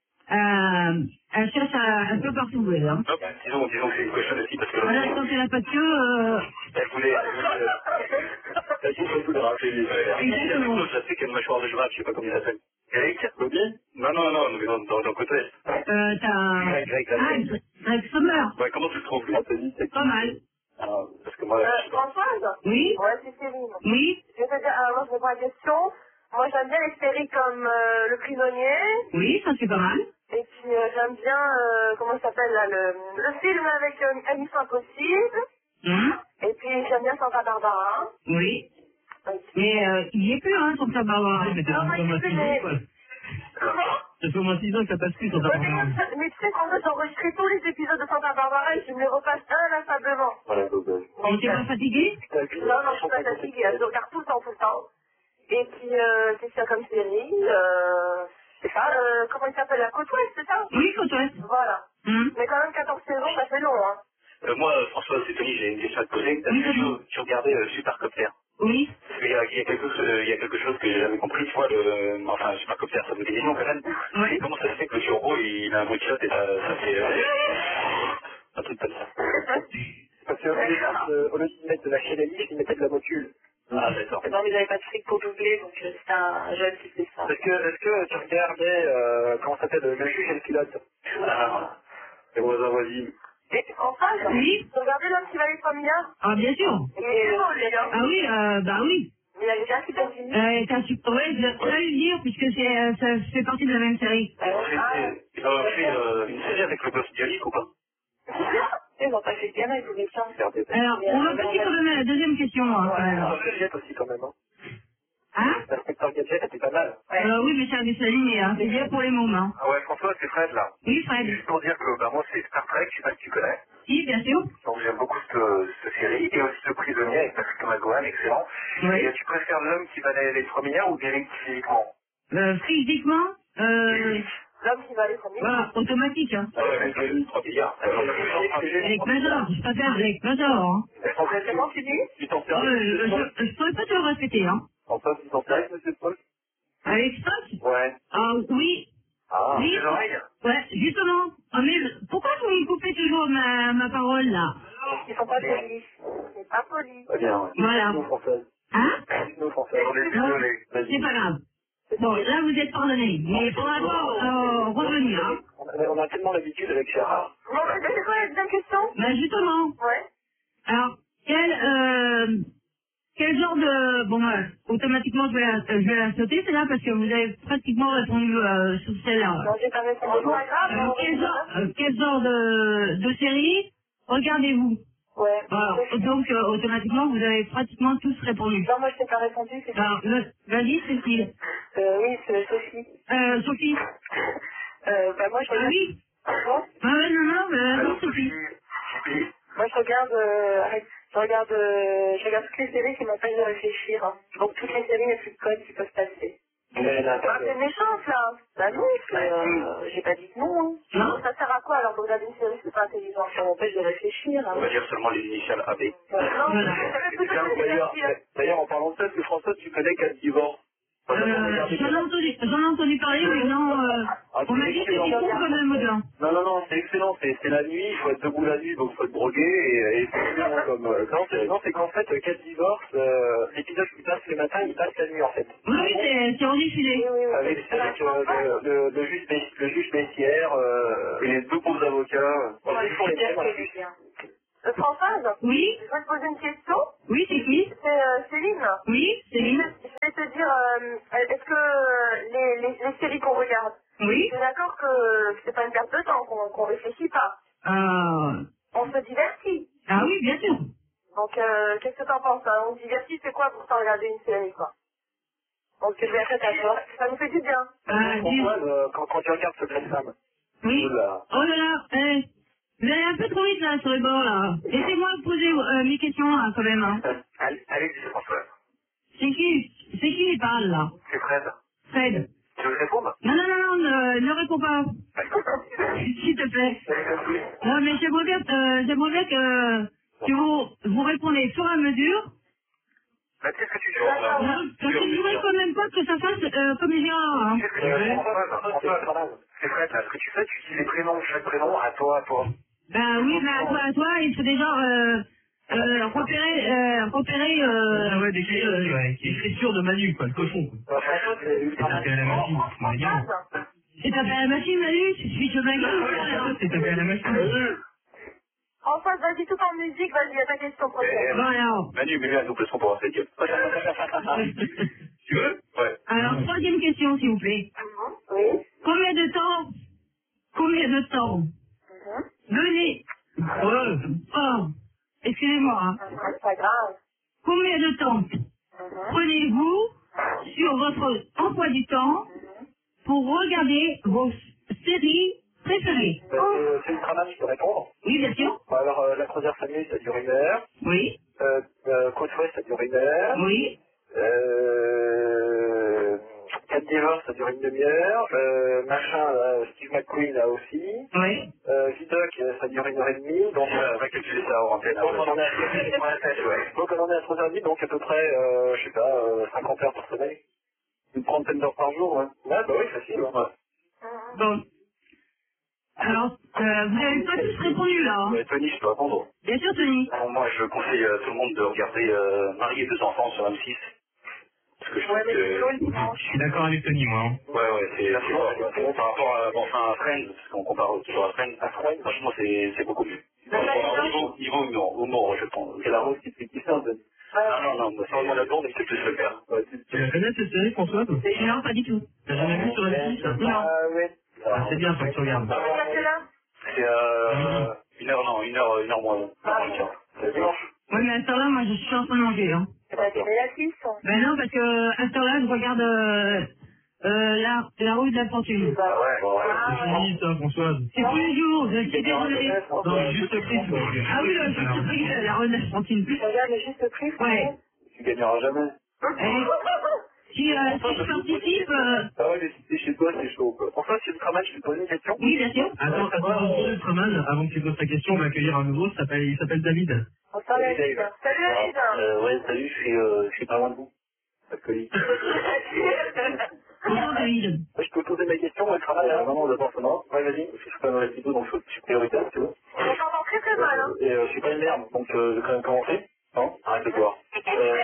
euh, elle cherche à, un peu partout, elle. Hein. Ah, bah, disons, disons que c'est une cochonne aussi, parce que... Voilà, quand elle n'a pas de queue... Euh... Elle voulait... Elle voulait... Elle dit surtout de rappeler les... Exactement. Je sais qu'il y a une mâchoire de cheval, je sais pas comment il s'appelle. Eric? Bobby? Non, non, non, mais dans, dans, dans le côté ouest. Euh, t'as... Greg, Greg, Greg. Ah, Greg Sommer. Ouais, comment tu le trouves, lui? Pas mal. Ah, parce que moi... Euh, Françoise? Oui. Ouais, c'est Céline. Oui. Je vais te dire, euh, moi je réponds à la question. Moi j'aime bien les séries comme euh, Le Prisonnier. Oui, ça c'est pas mal. Et puis euh, j'aime bien, euh, comment ça s'appelle là, le, le film avec euh, Mission Impossible. Hum. Et puis j'aime bien Santa Barbara. Oui. Mais euh, il y est plus, hein, Santa Barbara. Mais t'es Non, moi, il y a plus des... Comment? Ça fait au moins six ans que ça passe plus sur ta Ouais, mais, mais tu sais qu'en fait j'ai enregistré tous les épisodes de Santa Barbara et je me les repasse inlassablement. Voilà, donc... Euh, On t'est pas fatigué? Non, non, je suis pas fatiguée, je regarde tout le temps, tout le temps. Et puis, euh, qu'est-ce qu'il y a comme série euh, c'est ça, euh, comment il s'appelle, la Côte Ouest, c'est ça? Oui, Côte Ouest. Voilà. Hum. Mais quand même quatorze saisons, ça fait long, hein. Euh, moi, François, c'est Tony, j'ai une question à te poser. Est-ce que tu, tu regardais euh, Supercopter? Oui. Parce qu'il y a, il y, a quelque chose- il y a quelque chose que j'ai jamais compris, tu vois, le, enfin, Supercopter, ça veut dire des noms quand même. Oui. Et comment ça se fait que le turbo, il a un bruit de shot et ça, ça fait... Euh, un truc comme ça. Parce que, euh, au lieu de mettre de la chélélie, ils mettaient de la motule. Ah, d'accord. Non, mais j'avais pas de fric pour doubler, donc euh, c'était un jeune qui faisait ça. Est-ce que, est-ce que tu regardais, euh, comment ça s'appelle, le juge et le pilote? Ah, les voisins voisines. Et en face, Oui. vous regardez l'homme qui valait trois milliards? Ah, bien sûr. Il est drôle, les gars. Ah oui, euh, bah oui. Il y a des gars qui t'ont dit. Euh, t'as su... Ouais, je vais le dire, puisque c'est, euh, ça fait partie de la même série. Ils ont fait, ils ont fait euh, une série avec le boss Dialik ou pas? Ils ont pas fait bien, ils voulaient ça. Alors, on va passer quand même à la deuxième question. Hein, quand même. L'inspecteur Gadget aussi quand même. Hein. Hein? L'inspecteur Gadget était pas mal. Euh, oui, mais c'est un dessin animé, hein. C'est bien pour les mômes, hein. Ah ouais, François, c'est Fred là. Oui, Fred. Juste pour dire que bah, moi c'est Star Trek, je sais pas si tu connais. Si, bien sûr. Donc j'aime beaucoup cette, cette série et aussi Le Prisonnier avec Patrick McGowan, excellent. Oui. Et tu préfères l'homme qui valait les trois milliards ou Derek physiquement? Euh, physiquement, euh, L'homme qui valait trois milliards. voilà, automatique, hein. Ah ouais, avec les trois milliards. Avec Major, je préfère avec Major, hein. Comment tu dis? Tu t'en sers Euh, je, je pourrais pas te le répéter, hein. François, tu t'en sers monsieur Paul? Avec Spock? Ouais. Ah, oui. Ah, Oui. les oreilles? Ouais, justement. Ah, mais pourquoi vous me coupez toujours ma, ma parole, là? Ils sont pas polis. C'est pas poli. Très bien, ouais. Voilà. Nous, François. Hein? Nous, François. On est Non, désolés. c'est pas grave. Bon, là, vous êtes pardonné. Mais il faudra pas euh, revenir, hein. On a, on a tellement l'habitude avec Gérard. Bon, c'est quoi la deuxième question? Ben, justement. Ouais. Alors, quel, euh, quel genre de... Bon, ben, automatiquement, je vais la, je vais la sauter, celle-là, parce que vous avez pratiquement répondu euh, sur celle-là. Non, j'ai pas répondu. C'est pas grave. Alors, quel genre, euh, quel genre de, de série regardez-vous? Ouais. Alors, donc, euh, automatiquement, vous avez pratiquement tous répondu. Non, moi je t'ai pas répondu, c'est Alors, le- vas-y, Cécile. Euh, oui, c'est Sophie. Euh, Sophie. Euh, bah moi je Ah regarde... oui. Bon. Ah ouais, non, non, euh, non, Sophie. Moi je regarde... Euh, arrête. Je regarde, euh, je regarde toutes les séries qui m'empêchent de réfléchir. Hein. Donc toutes les séries, il n'y a plus de codes qui peuvent passer. Ah, c'est méchante là. Bah non, euh, j'ai pas dit que non. Hein. Non. Ça sert à quoi alors de regarder une série, c'est pas intelligent, ça m'empêche de réfléchir. Hein. On va dire seulement les initiales A B. Euh, non, Voilà. ça veut plus D'ailleurs, dire d'ailleurs, d'ailleurs, en parlant de ça, est-ce que François, tu connais Cat Divorce? Euh, j'en ai entendu, j'en ai entendu parler, mais non, euh, Ah, on m'a dit que c'était con comme un modelin. Non, non, non, c'est excellent, c'est c'est la nuit, il faut être debout la nuit, donc il faut être drogué, et, et c'est excellent comme... Euh, non, c'est non, c'est qu'en fait, quatre divorces, euh, l'épisode qui passe le matin, il passe la nuit, en fait. Oui, oui, c'est c'est rediffusé. Avec, avec euh, le, le, le juge, Bess- le juge Bessière, euh, et les deux beaux avocats. Ouais, Ils font les c'est mêmes, bien, c'est bien. Euh, Françoise? Oui. Je vais te poser une question. Oui, c'est qui? C'est euh, Céline. Oui, Céline. Je vais te dire, euh, est-ce que les, les, les séries qu'on regarde, Oui. c'est d'accord que c'est pas une perte de temps, qu'on qu'on réfléchit pas. Euh... On se divertit. Ah oui, bien sûr. Donc, euh, qu'est-ce que t'en penses, hein? On se divertit, c'est quoi pour t'en regarder une série, quoi? Donc, je vais être à toi. Ça nous fait du bien. Ah, dis- Françoise, euh, quand, quand tu regardes Secret de femme, Oui. Oula. Oh là là, eh, vous allez un peu trop vite là sur les bords là. Laissez-moi poser euh, mes questions là quand même. Hein. Allez, allez, dis Françoise. C'est qui C'est qui qui parle là? C'est Fred. Fred. Tu veux répondre? Non, non, non, non, ne, ne réponds pas. S'il te plaît. Non, mais j'aimerais bien, euh, j'aimerais bien que, que vous, vous répondez sur la mesure. Bah, qu'est-ce que tu dis? Non, parce que je voudrais quand même pas que ça fasse euh, comme les Gérard. Hein. Qu'est-ce que tu fais? Françoise, Françoise, c'est Fred, là, ce que tu fais, tu dis les prénoms, chaque prénom, à toi, à toi. Ben oui, ben à toi, à toi, il faut déjà euh, euh, repérer, euh, repérer. Euh, Ah ouais, des clés, euh, ouais, qui est écriture de Manu, quoi, le cochon, quoi. Bah, François, c'est Et ultra tapé à la machine, c'est mon gars. c'est tapé à la machine, Manu, tu suis je m'inquiète. C'est tapé à la machine. Françoise, vas-y, tout en musique, vas-y, à ta question prochaine. Bon alors. Manu, mets-lui un double son pour un fake. Tu veux? Ouais. Alors, troisième question, s'il vous plaît. Oui. Combien de temps Combien de temps Venez. Oh, excusez-moi. Hein. C'est pas grave. Combien de temps prenez-vous sur votre emploi du temps pour regarder vos séries préférées? Bah, c'est- c'est ultra mal, je peux répondre. Oui, bien sûr. Bah, alors, euh, la croisière famille, ça dure une heure. Oui. Euh, euh, Côte Ouest, ça dure une heure. Oui. Euh, quatre divorces, ça dure une demi-heure. Euh, machin, là, Steve McQueen, là aussi. Oui. Euh, Vidoc, euh, ça dure une heure et demie. Donc, euh, on va calculer ça en antenne. Donc, on en est à donc, on en est à trois heures trente, donc à peu près, euh, je sais pas, euh, cinquante heures par semaine. Une trentaine d'heures par jour, ouais. Ouais, bah oui, facile. Ouais. Bon. Alors, euh, vous n'avez pas tous répondu là. Hein. Mais Tony, je peux répondre. Bien sûr, Tony. Alors, moi, je conseille à tout le monde de regarder euh, Marie et deux enfants sur M six. Parce que je trouve que... Je suis d'accord avec Tony, moi. Hein. Ouais, ouais, c'est c'est bon, par rapport à, bon, enfin, à Friends, parce qu'on compare toujours à Friends. À Friends, franchement, c'est c'est beaucoup mieux. Bon, niveau, niveau humour, humour, je pense. C'est la rose qui fait qui fait un peu. Ah non, non, moi, c'est vraiment la blonde, mais c'est que je le faire. Ouais, Tu la connais cette série, Françoise? Non, pas du tout. T'as jamais vu sur M six? Non. Ah ouais. Ah, c'est bien, faut que tu regardes. C'est euh, une heure, non, une heure, une heure moins. C'est dimanche. Oui, mais à cette heure-là, moi, je suis en train de manger. Hein. Bah, t'es la six. Ben non, parce que à cette heure-là, je regarde euh, euh, la, la rue de la fortune. Ah ouais, bon, ouais. C'est fini, ça, Françoise. C'est tous les jours, je suis désolée. Non, juste pris, s'il vous plaît. Ah oui, là, je suis pris la rue de la fortune. Regarde, mais juste le prix. Ouais. Tu gagneras jamais. Eh, si, euh, si je participe... Euh... Ah ouais, mais si t'es chez toi, c'est chaud, quoi. Pour ça, si le travail, je te pose une question. Oui, bien sûr. Attends, attends, pour Ultraman, avant que tu poses ta question, on va accueillir un nouveau, ça s'appelle- il s'appelle David. Salut, David. Salut, David. Euh, ouais, salut, je suis, euh, je suis pas loin de vous. Alcoolique. Bonjour, David. Je peux poser ma question, moi, le travail, hein, vraiment, d'abord, ça va. Ouais, vas-y, je suis pas dans les petits donc je suis prioritaire, tu vois. On t'entend très très mal, hein. Et euh, je suis pas une merde, donc euh, je vais quand même commencer. Non, arrête de boire. Euh...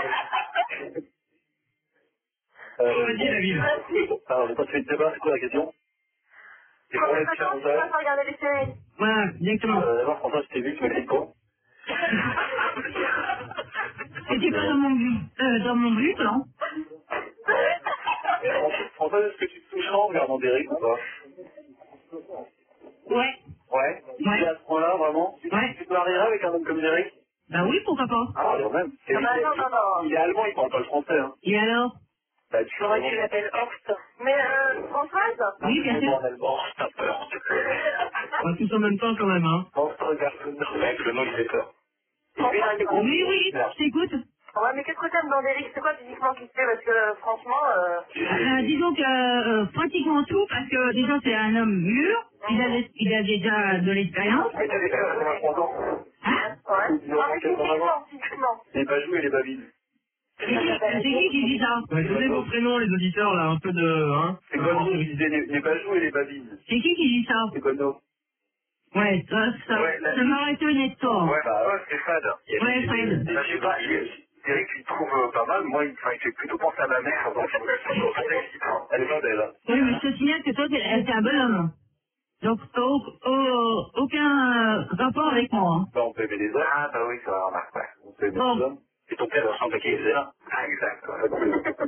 Euh, Vas-y, David. alors, j'ai pas fait de débat, c'est quoi la question? C'est Comment pour les ça petits tu vas Français. pas regarder les séries? Voilà, exactement. Euh, d'abord, François, je t'ai vu, tu m'expliques quoi? C'était pas dans mon but, euh, dans mon but, non? François, est-ce que tu te toucheras en regardant Derrick ou pas? Ouais. Ouais. Ouais. Et à ce point-là, vraiment? Ouais. Tu peux arriver avec un homme comme Derrick? Bah oui, pourquoi pas. Ah, quand même. Ah bah non, non, non. Il est allemand, il parle pas le français, hein. Et alors? Bah, tu Faudrait que tu l'appelles Horst. Mais euh, Françoise? Oui, bien sûr. Bon, t'as peur. On va tous en même temps, quand même, hein. Horst, regarde le mec, le nom, il fait peur. Oui, oui, je t'écoute. Ouais, mais qu'est-ce que t'aimes dans Derrick? C'est quoi physiquement qui te fait? Parce que franchement, euh... Euh, disons que euh, pratiquement tout, parce que déjà c'est un homme mûr, il a, il a déjà de l'expérience. Mais t'avais quatre-vingt-trois ans. Hein? Ouais. Non, mais physiquement, physiquement. Les bajous et les babines. C'est qui qui dit ça? Ouais, donnez vos prénoms, les auditeurs, là, un peu de... Hein. C'est Bono qui disait les, les bajous et les babines. C'est qui qui dit ça? C'est Bono. Ouais, ça, ça, Ouais, la- ça m'aurait étonné de toi. Ouais, bah ouais, c'est Fad. Ouais, Fred. Bah, je sais pas, Eric, tu le trouves euh, pas mal. Moi, il, enfin, il fait plutôt penser à ma mère. Donc, elle est belle, hein. Oui, mais je te signale que toi, t'es t'es un bonhomme. Donc, au, au, aucun euh, rapport avec moi. Hein. Bah, on peut aimer les hommes. Ah, bah oui, ça va, remarque, ouais. On peut aimer Bon. les hommes. Et ton père ressemble à qui il faisait là. Ah, exact. Ouais.